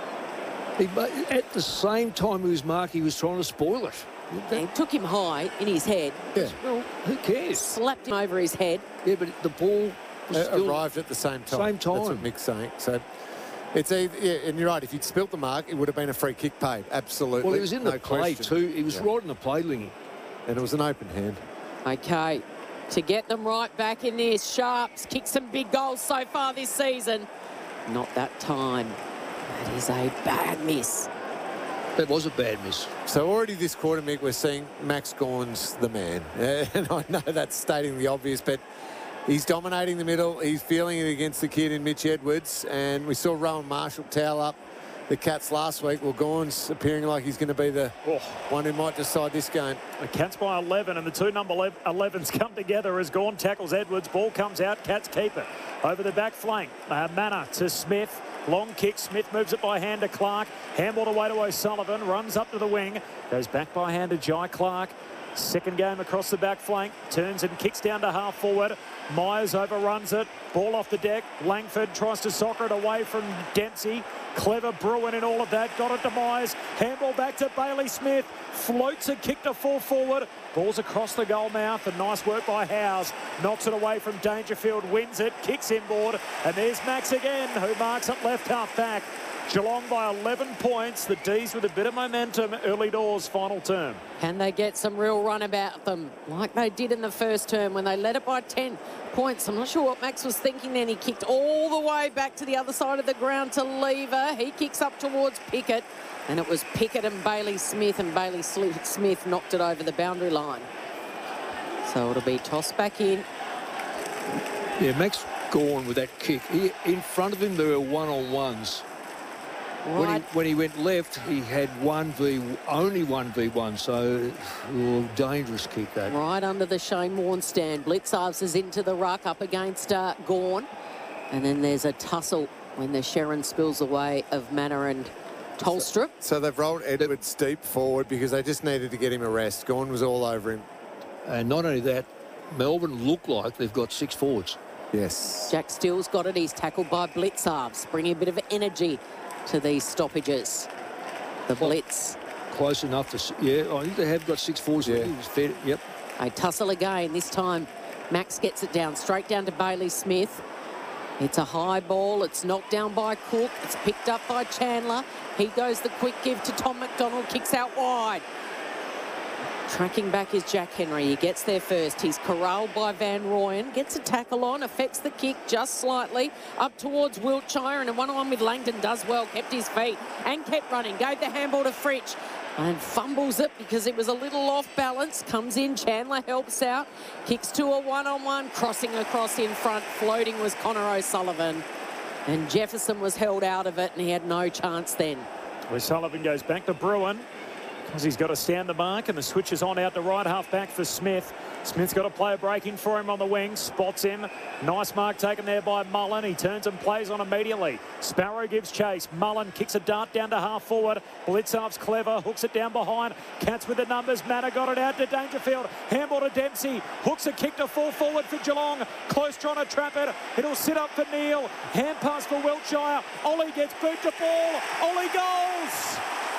He, at the same time he was marked, he was trying to spoil it. It took him high in his head. Yeah. Well, who cares? Slapped him over his head. Yeah, but the ball was uh, still arrived at the same time. Same time. That's what Mick's saying. So it's a, yeah, and you're right. If you'd spilt the mark, it would have been a free kick paid. Absolutely. Well, he was in no the play question. too. He was yeah. right in the play, Lingy. And it was an open hand. Okay, to get them right back in this, Sharps kicked some big goals so far this season. Not that time. That is a bad miss. That was a bad miss. So already this quarter, Mick, we're seeing Max Gawn's the man. And I know that's stating the obvious, but he's dominating the middle. He's feeling it against the kid in Mitch Edwards. And we saw Rowan Marshall towel up the Cats last week. Well, Gawn's appearing like he's going to be the oh. one who might decide this game. The Cats by eleven, and the two number elevens come together as Gawn tackles Edwards. Ball comes out, Cats keep it. Over the back flank, uh, Manor to Smith. Long kick, Smith moves it by hand to Clark. Handball away to O'Sullivan, runs up to the wing. Goes back by hand to Jai Clark. Second game across the back flank. Turns and kicks down to half forward. Myers overruns it. Ball off the deck. Langford tries to soccer it away from Dempsey. Clever Bruin in all of that. Got it to Myers. Handball back to Bailey Smith. Floats a kick to full forward. Ball's across the goal mouth. And nice work by Howes. Knocks it away from Dangerfield. Wins it. Kicks inboard. And there's Max again, who marks it left half back. Geelong by eleven points. The D's with a bit of momentum early doors, final term. Can they get some real run about them like they did in the first term when they led it by ten points? I'm not sure what Max was thinking then. He kicked all the way back to the other side of the ground to Lever. He kicks up towards Pickett, and it was Pickett and Bailey Smith, and Bailey Smith knocked it over the boundary line. So it'll be tossed back in. Yeah, Max Gawn with that kick. He, in front of him, there were one-on-ones. Right. When, he, when he went left, he had one v only one v one, so oh, dangerous kick that. Right under the Shane Warne stand. Blitzarves is into the ruck up against uh, Gawn. And then there's a tussle when the Sherrin spills away of Manor and Tolstrup. So, so they've rolled Edwards deep forward because they just needed to get him a rest. Gawn was all over him. And not only that, Melbourne look like they've got six forwards. Yes. Jack Steele's got it. He's tackled by Blitzarves, bringing a bit of energy to these stoppages. The blitz. Close enough to... Yeah, I think they have got six forwards. Yeah. He was fair, yep. A tussle again. This time, Max gets it down, straight down to Bailey Smith. It's a high ball. It's knocked down by Cook. It's picked up by Chandler. He goes the quick give to Tom McDonald. Kicks out wide. Tracking back is Jack Henry. He gets there first. He's corralled by Van Rooyen. Gets a tackle on. Affects the kick just slightly. Up towards Wiltshire. And a one-on-one with Langdon does well. Kept his feet and kept running. Gave the handball to Fritsch. And fumbles it because it was a little off balance. Comes in. Chandler helps out. Kicks to a one-on-one. Crossing across in front. Floating was Connor O'Sullivan. And Jefferson was held out of it. And he had no chance then. O'Sullivan goes back to Bruin. because he's got to stand the mark, and the switch is on out to right half back for Smith. Smith's got a player breaking for him on the wing, spots him. Nice mark taken there by Mullen. He turns and plays on immediately. Sparrow gives chase. Mullen kicks a dart down to half forward. Blitzarv's clever, hooks it down behind. Cats with the numbers. Manor got it out to Dangerfield. Handball to Dempsey. Hooks a kick to full forward for Geelong. Close trying to trap it. It'll sit up for Neale. Hand pass for Wiltshire. Ollie gets boot to ball. Ollie goals!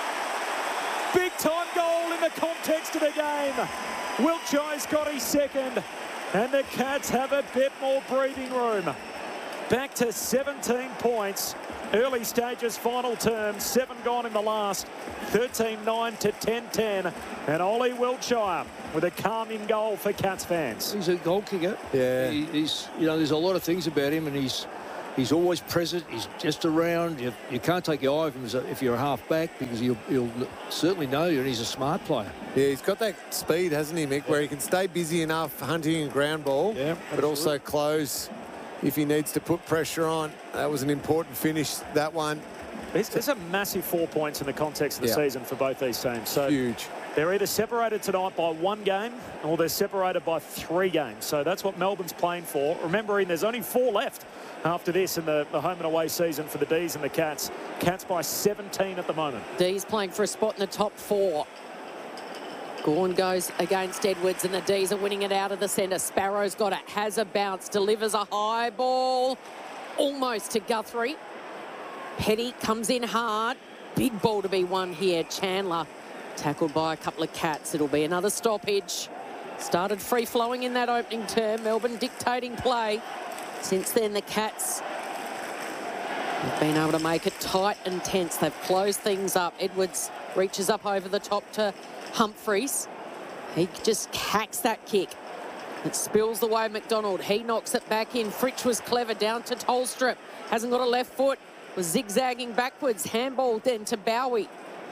Big time goal in the context of the game. Wiltshire's got his second, and the Cats have a bit more breathing room. Back to seventeen points. Early stages, final term. Seven gone in the last. thirteen nine to ten ten. And Ollie Wiltshire with a calming goal for Cats fans. He's a goal kicker. Yeah. He, he's, you know, there's a lot of things about him, and he's he's always present. He's just around. You, you can't take your eye off him as a, if you're a half back, because he'll, he'll certainly know you, and he's a smart player. Yeah, he's got that speed, hasn't he, Mick, yeah. where he can stay busy enough hunting a ground ball, yeah, but also close if he needs to put pressure on. That was an important finish, that one. There's, there's a massive four points in the context of the yeah. season for both these teams. So huge. They're either separated tonight by one game or they're separated by three games. So that's what Melbourne's playing for. Remembering there's only four left after this in the, the home and away season for the D's and the Cats. Cats by seventeen at the moment. D's playing for a spot in the top four. Gawn goes against Edwards, and the D's are winning it out of the centre. Sparrow's got it, has a bounce, delivers a high ball, almost to Guthrie. Petty comes in hard. Big ball to be won here. Chandler tackled by a couple of Cats. It'll be another stoppage. Started free-flowing in that opening term. Melbourne dictating play. Since then, the Cats have been able to make it tight and tense. They've closed things up. Edwards reaches up over the top to Humphreys. He just hacks that kick. It spills the way McDonald. He knocks it back in. Fritsch was clever down to Tolstrip. Hasn't got a left foot. Was zigzagging backwards. Handball then to Bowie.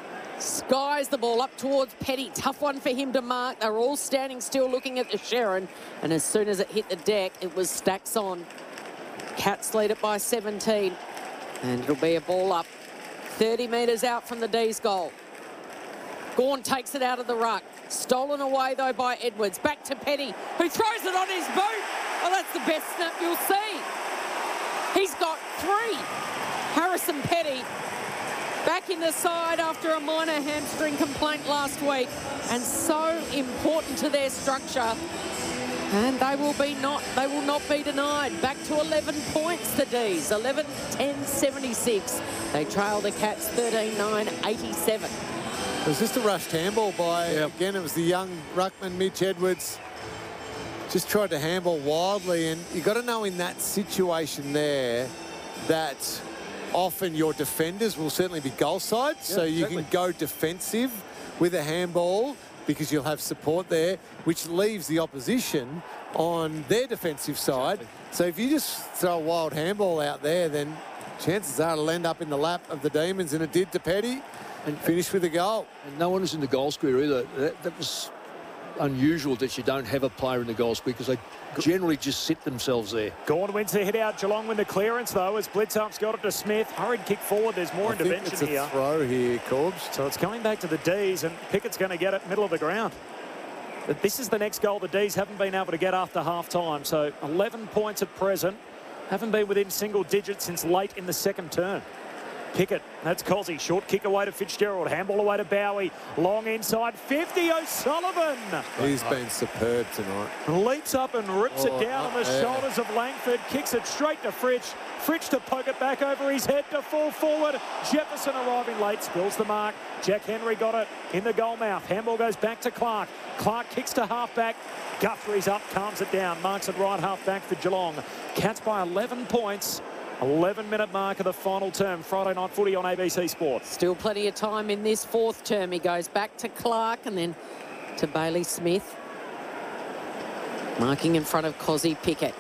Skies the ball up towards Petty. Tough one for him to mark. They were all standing still looking at the Sherrin. And as soon as it hit the deck, it was stacks on. Cats lead it by seventeen. And it'll be a ball up. thirty metres out from the D's goal. Gawn takes it out of the ruck. Stolen away, though, by Edwards. Back to Petty, who throws it on his boot. Oh, that's the best snap you'll see. He's got three. Harrison Petty back in the side after a minor hamstring complaint last week, and so important to their structure. And they will be not, they will not be denied. Back to eleven points, the D's. eleven ten seventy-six. They trail the Cats thirteen nine eighty-seven. It was just a rushed handball by, yep. again, it was the young ruckman, Mitch Edwards. Just tried to handball wildly, and you've got to know in that situation there that often your defenders will certainly be goal side, yeah, so you exactly. can go defensive with a handball because you'll have support there, which leaves the opposition on their defensive side. Exactly. So if you just throw a wild handball out there, then chances are it'll end up in the lap of the Demons, and it did to Petty. And finished with a goal. And no one was in the goal square either. That, that was unusual that you don't have a player in the goal square, because they generally just sit themselves there. Gawn wins the hit out. Geelong win the clearance, though, as Blitzarv's got it to Smith. Hurried kick forward. There's more I intervention think it's a here. Throw here, Corbs. So it's coming back to the D's, and Pickett's going to get it middle of the ground. But this is the next goal the D's haven't been able to get after half-time. So eleven points at present. Haven't been within single digits since late in the second term. Pickett, that's Cozzy. Short kick away to Fitzgerald. Handball away to Bowie. Long inside fifty, O'Sullivan. He's been superb tonight. Leaps up and rips oh, it down on the yeah. shoulders of Langford. Kicks it straight to Fritsch. Fritsch to poke it back over his head to fall forward. Jefferson arriving late, spills the mark. Jack Henry got it in the goal mouth. Handball goes back to Clark. Clark kicks to half-back. Guthrie's up, calms it down. Marks it right half-back for Geelong. Cats by eleven points. eleven minute mark of the final term. Friday night footy on A B C Sport. Still plenty of time in this fourth term. He goes back to Clark and then to Bailey Smith. Marking in front of Cozzy Pickett.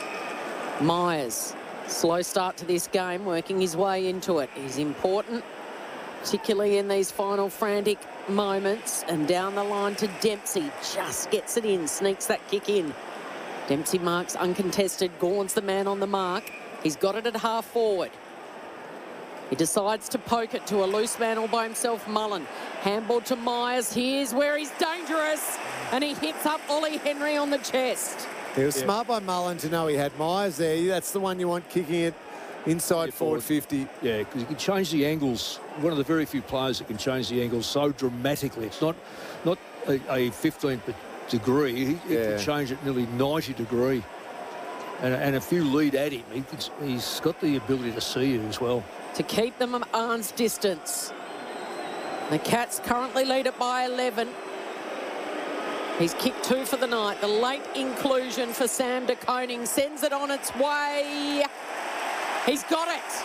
Myers. Slow start to this game, working his way into it. He's important, particularly in these final frantic moments. And down the line to Dempsey. Just gets it in, sneaks that kick in. Dempsey marks uncontested. Gawn's the man on the mark. He's got it at half forward. He decides to poke it to a loose man all by himself, Mullen. Handball to Myers. Here's where he's dangerous. And he hits up Ollie Henry on the chest. It was Yeah. smart by Mullen to know he had Myers there. That's the one you want kicking it inside Yeah, forward forward. fifty. Yeah, because he can change the angles. One of the very few players that can change the angles so dramatically. It's not not a, a fifteen degree. He, he Yeah. can change it nearly ninety degree. And, and if you lead at him, he could, he's got the ability to see you as well. To keep them at arm's distance. The Cats currently lead it by eleven. He's kicked two for the night. The late inclusion for Sam de Koning sends it on its way. He's got it.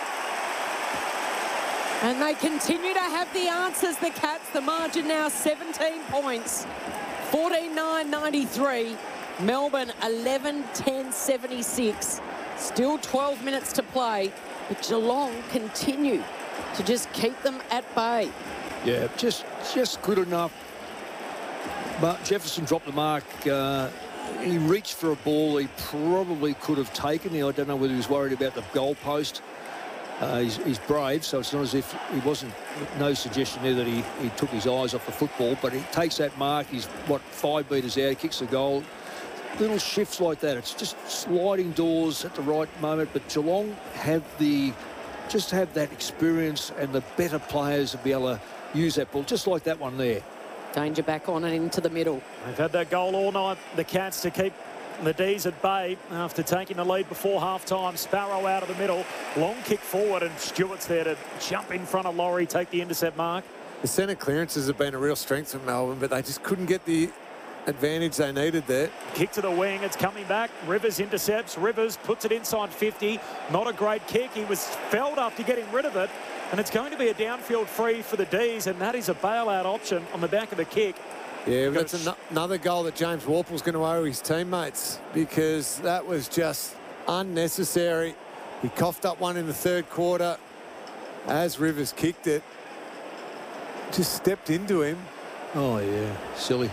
And they continue to have the answers, the Cats. The margin now seventeen points. fourteen nine ninety-three. Melbourne eleven ten seventy-six. Still twelve minutes to play. But Geelong continue to just keep them at bay. Yeah, just just good enough. But Jefferson dropped the mark. Uh, he reached for a ball he probably could have taken. I don't know whether he was worried about the goalpost. Uh, he's, he's brave, so it's not as if he wasn't, no suggestion there that he, he took his eyes off the football, but he takes that mark. He's, what, five metres out, he kicks the goal. Little shifts like that. It's just sliding doors at the right moment, but Geelong have the, just have that experience and the better players to be able to use that ball, just like that one there. Danger back on and into the middle. They've had that goal all night, the Cats, to keep the D's at bay after taking the lead before half-time. Sparrow out of the middle. Long kick forward, and Stewart's there to jump in front of Laurie, take the intercept mark. The centre clearances have been a real strength for Melbourne, but they just couldn't get the advantage they needed there. Kick to the wing, it's coming back. Rivers intercepts. Rivers puts it inside fifty. Not a great kick. He was felled after getting rid of it. And it's going to be a downfield free for the D's, and that is a bailout option on the back of the kick. Yeah, but that's an another goal that James Warple's going to owe his teammates, because that was just unnecessary. He coughed up one in the third quarter as Rivers kicked it. Just stepped into him. Oh, yeah, silly.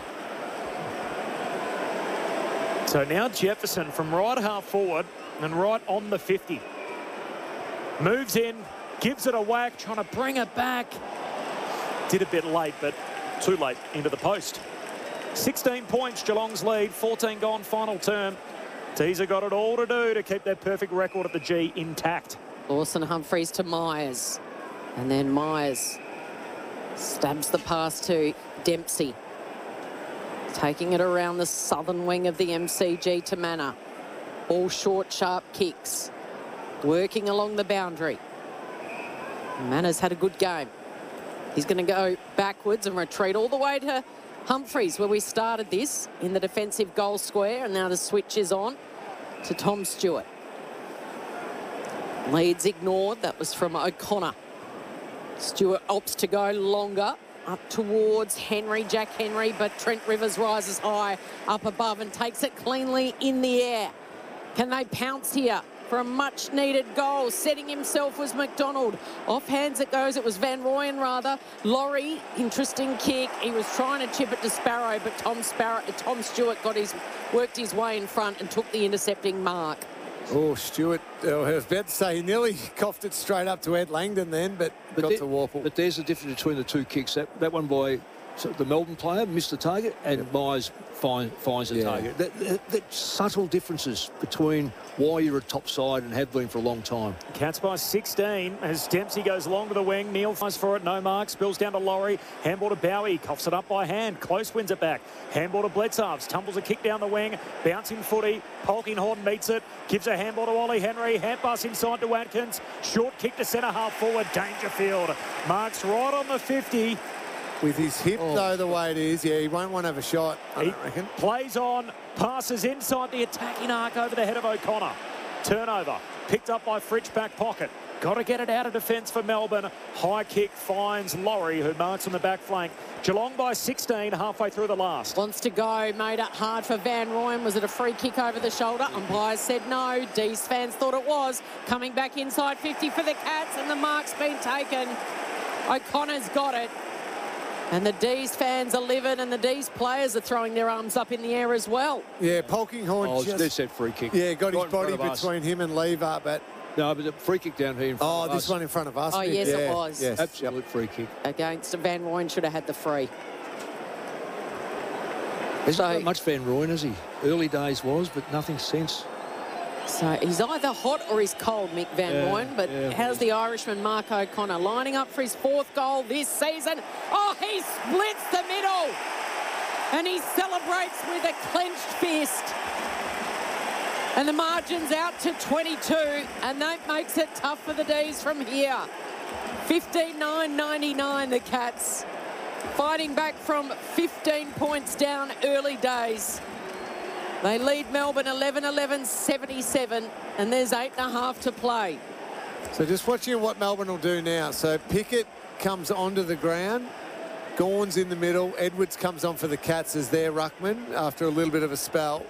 So now Jefferson from right half forward and right on the fifty. Moves in, gives it a whack, trying to bring it back. Did a bit late, but too late into the post. sixteen points, Geelong's lead, fourteen gone final term. Teaser got it all to do to keep their perfect record at the G intact. Lawson Humphries to Myers. And then Myers stabs the pass to Dempsey. Taking it around the southern wing of the M C G to Manor. All short, sharp kicks. Working along the boundary. Manor's had a good game. He's going to go backwards and retreat all the way to Humphries, where we started this in the defensive goal square, and now the switch is on to Tom Stewart. Leads ignored. That was from O'Connor. Stewart opts to go longer up towards Henry, Jack Henry, but Trent Rivers rises high up above and takes it cleanly in the air. Can they pounce here for a much-needed goal? Setting himself was McDonald. Off hands it goes. It was Van Rooyen, rather. Laurie, interesting kick. He was trying to chip it to Sparrow, but Tom Sparrow, Tom Stewart got his, worked his way in front and took the intercepting mark. Oh, Stewart, oh, I was about to say, he nearly coughed it straight up to Ed Langdon then, but, but got there, to Warple. But there's the difference between the two kicks. That, that one by the Melbourne player missed the target, and yep. Myers find, finds the yeah. target. That, that, that subtle differences between why you're a top side and have been for a long time. Cats by sixteen as Dempsey goes along to the wing. Neal finds for it, no mark. Spills down to Laurie. Handball to Bowie. Coughs it up by hand. Close wins it back. Handball to Bledsoe. Tumbles a kick down the wing. Bouncing footy. Polkinghorn meets it. Gives a handball to Ollie Henry. Hand pass inside to Watkins. Short kick to centre half forward. Dangerfield. Marks right on the fifty. With his hip, oh. though, the way it is, yeah, he won't want to have a shot, I he don't reckon. Plays on, passes inside the attacking arc over the head of O'Connor. Turnover, picked up by Fritsch, back pocket. Got to get it out of defence for Melbourne. High kick finds Laurie, who marks on the back flank. Geelong by sixteen, halfway through the last. Wants to go, made it hard for Van Rooyen. Was it a free kick over the shoulder? Umpires said no. D's fans thought it was. Coming back inside fifty for the Cats, and the mark's been taken. O'Connor's got it. And the D's fans are livid, and the D's players are throwing their arms up in the air as well. Yeah, Polkinghorn oh, just... That's that free kick. Yeah, got right his body between him and Lever, but No, but the free kick down here in front Oh, of this us. one in front of us. Oh, Nick. yes, yeah. it was. Yes. Absolute free kick. Against Van Rooyen, should have had the free. Hasn't So- got much Van Rooyen, has he? Early days was, but nothing since. So he's either hot or he's cold, Mick Van Yeah, Rooyen. But yeah. how's the Irishman Mark O'Connor lining up for his fourth goal this season? Oh, he splits the middle. And he celebrates with a clenched fist. And the margin's out to twenty-two. And that makes it tough for the D's from here. fifteen nine ninety-nine, the Cats. Fighting back from fifteen points down early days. They lead Melbourne eleven eleven seventy-seven, and there's eight and a half to play. So just watching what Melbourne will do now. So Pickett comes onto the ground. Gawn's in the middle. Edwards comes on for the Cats as their ruckman after a little bit of a spell.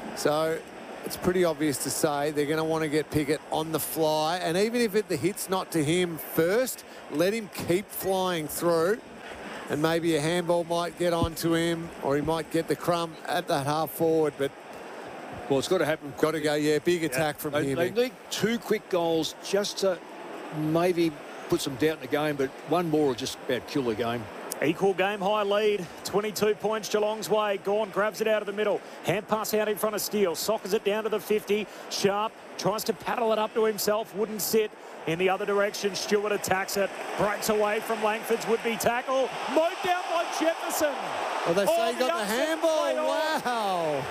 So it's pretty obvious to say they're going to want to get Pickett on the fly. And even if it, the hit's not to him first, let him keep flying through. And maybe a handball might get onto him, or he might get the crumb at that half forward. But Well, it's got to happen. got to go, yeah, big attack from They, him. they need two quick goals just to maybe put some doubt in the game, but one more will just about kill the game. Equal game high lead, twenty-two points Geelong's way. Gawn grabs it out of the middle. Hand pass out in front of Steele. Sockers it down to the fifty. Sharp tries to paddle it up to himself. Wouldn't sit. In the other direction, Stewart attacks it. Breaks away from Langford's would-be tackle. Mowed down by Jefferson. Well, they say Oh, he got the upset handball. play on. Wow.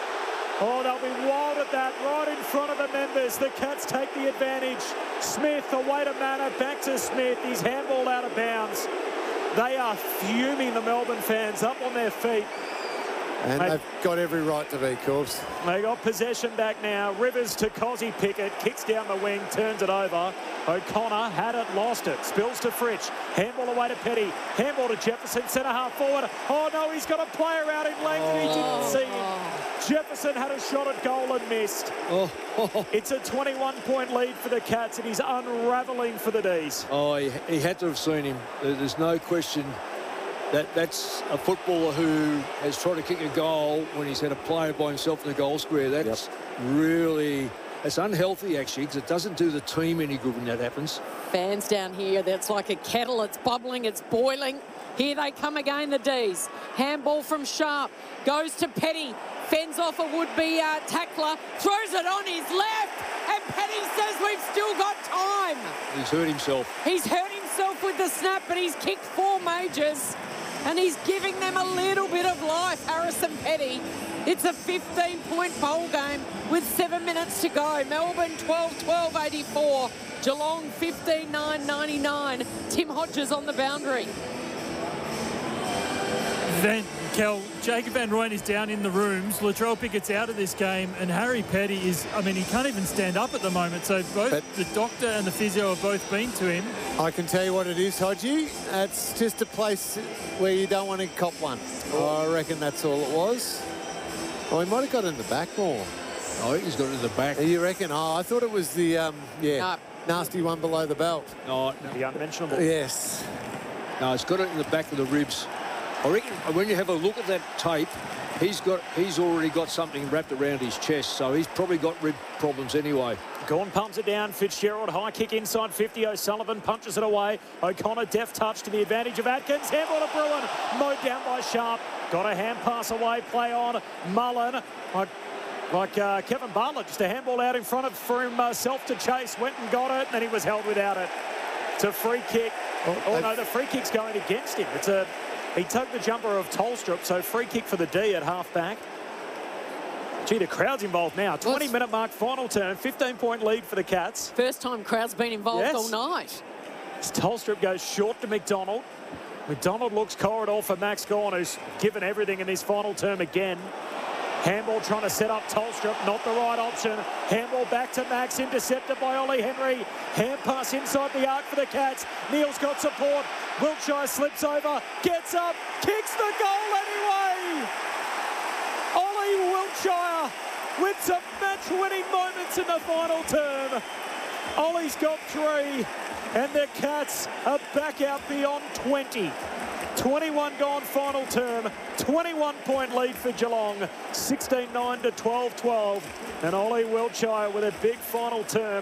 Oh, they'll be wild at that, right in front of the members. The Cats take the advantage. Smith, away to Manor, back to Smith. He's handballed out of bounds. They are fuming, the Melbourne fans, up on their feet. And Mate. they've got every right to be, Corbs. They got possession back now. Rivers to Cozzy Pickett. Kicks down the wing, turns it over. O'Connor had it, lost it. Spills to Fritsch. Handball away to Petty. Handball to Jefferson, centre half forward. Oh no, he's got a player out in Langford. He didn't see him. Jefferson had a shot at goal and missed. Oh, oh, It's a twenty-one point lead for the Cats, and he's unravelling for the D's. oh he, he had to have seen him. There- There's no question that that's a footballer who has tried to kick a goal when he's had a player by himself in the goal square. That's really, it's unhealthy actually, because it doesn't do the team any good when that happens. Fans down here, that's like a kettle. It's bubbling, it's boiling. Here they come again, the D's. Handball from Sharp. Goes to Petty. Fends off a would-be uh, tackler. Throws it on his left. And Petty says we've still got time. He's hurt himself. He's hurt himself with the snap, but he's kicked four majors. And he's giving them a little bit of life, Harrison Petty. It's a fifteen point bowl game with seven minutes to go. Melbourne twelve twelve eighty-four. Geelong fifteen nine ninety-nine. Tim Hodges on the boundary. Van, Kel, Jacob Van Rooyen is down in the rooms. Latrell Pickett's out of this game, and Harry Petty is, I mean, he can't even stand up at the moment. So both But- the doctor and the physio have both been to him. I can tell you what it is, Hodgie. It's just a place where you don't want to cop one. I reckon that's all it was. Oh, he might have got in the back more. I think he's got it in the back. You reckon? Oh, I thought it was the, um, yeah, No. nasty one below the belt. No, The unmentionable. Yes. no, he's got it in the back of the ribs. I reckon when you have a look at that tape, he's got he's already got something wrapped around his chest, so he's probably got rib problems anyway. Gawn pumps it down. Fitzgerald, high kick inside fifty. O'Sullivan punches it away. O'Connor, deft touch to the advantage of Atkins. Handball to Bruin. Mowed down by Sharp. Got a hand pass away. Play on. Mullen. Like, like uh, Kevin Bartlett, just a handball out in front of for himself to chase. Went and got it, and then he was held without it. It's a free kick. Oh, Oh, they've- no, the free kick's going against him. It's a He tugged the jumper of Tolstrup, so free kick for the D at half-back. Gee, the crowd's involved now. twenty-minute mark, final turn, fifteen point lead for the Cats. First time crowd's been involved Yes. all night. Tolstrup goes short to McDonald. McDonald looks corridor for Max Gawn, who's given everything in this final term again. Handball trying to set up Tolstrup, not the right option. Handball back to Max, intercepted by Ollie Henry. Hand pass inside the arc for the Cats. Neal's got support. Wiltshire slips over, gets up, kicks the goal anyway. Ollie Wiltshire with some match-winning moments in the final term. Ollie's got three, and the Cats are back out beyond twenty. twenty-one gone final term, twenty-one point lead for Geelong, sixteen nine to twelve twelve. And Ollie Wiltshire with a big final term,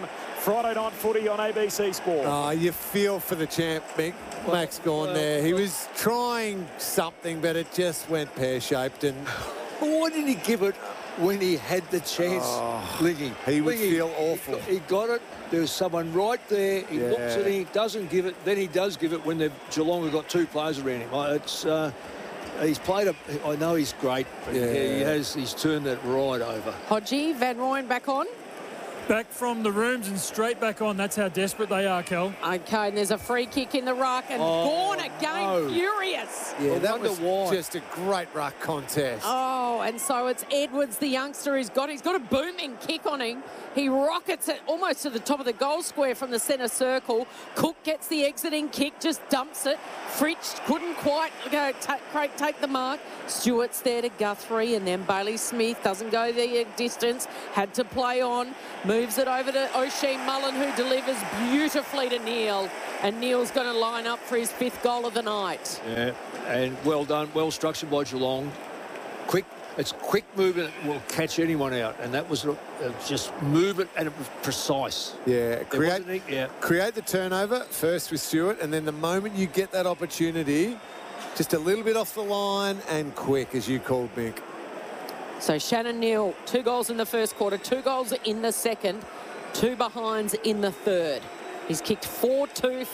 Friday night footy on A B C Sport. Oh, you feel for the champ, Mick. Max Gawn well, there. He well. was trying something, but it just went pear-shaped. And Why didn't he give it when he had the chance, Oh, Lingy? he would Lingy, feel awful. He got, he got it. There was someone right there. He Yeah. looks at him, doesn't give it. Then he does give it when the Geelong have got two players around him. Uh, It's uh, he's played a. I know he's great, but Yeah. he has. He's turned that right over. Hodgie, Van Rooyen back on. Back from the rooms and straight back on. That's how desperate they are, Kel. Okay, and there's a free kick in the ruck, and Oh, Gawn again no. furious. yeah, I that wonder was why. just a great ruck contest. Oh, and so it's Edwards, the youngster, who's got he's got a booming kick on him. He rockets it almost to the top of the goal square from the centre circle. Cook gets the exiting kick, just dumps it. Fritsch couldn't quite go ta- Craig take the mark. Stewart's there to Guthrie, and then Bailey Smith doesn't go the distance. Had to play on. Moves it over to O'Shea Mullen, who delivers beautifully to Neil. And Neil's going to line up for his fifth goal of the night. Yeah, and well done, well structured by Geelong. Quick, it's quick movement will catch anyone out, and that was uh, just movement, and it was precise. Yeah, There create, wasn't any- yeah. create the turnover first with Stewart, and then the moment you get that opportunity, just a little bit off the line and quick, as you called, Mick. So Shannon Neal, two goals in the first quarter, two goals in the second, two behinds in the third. He's kicked four two.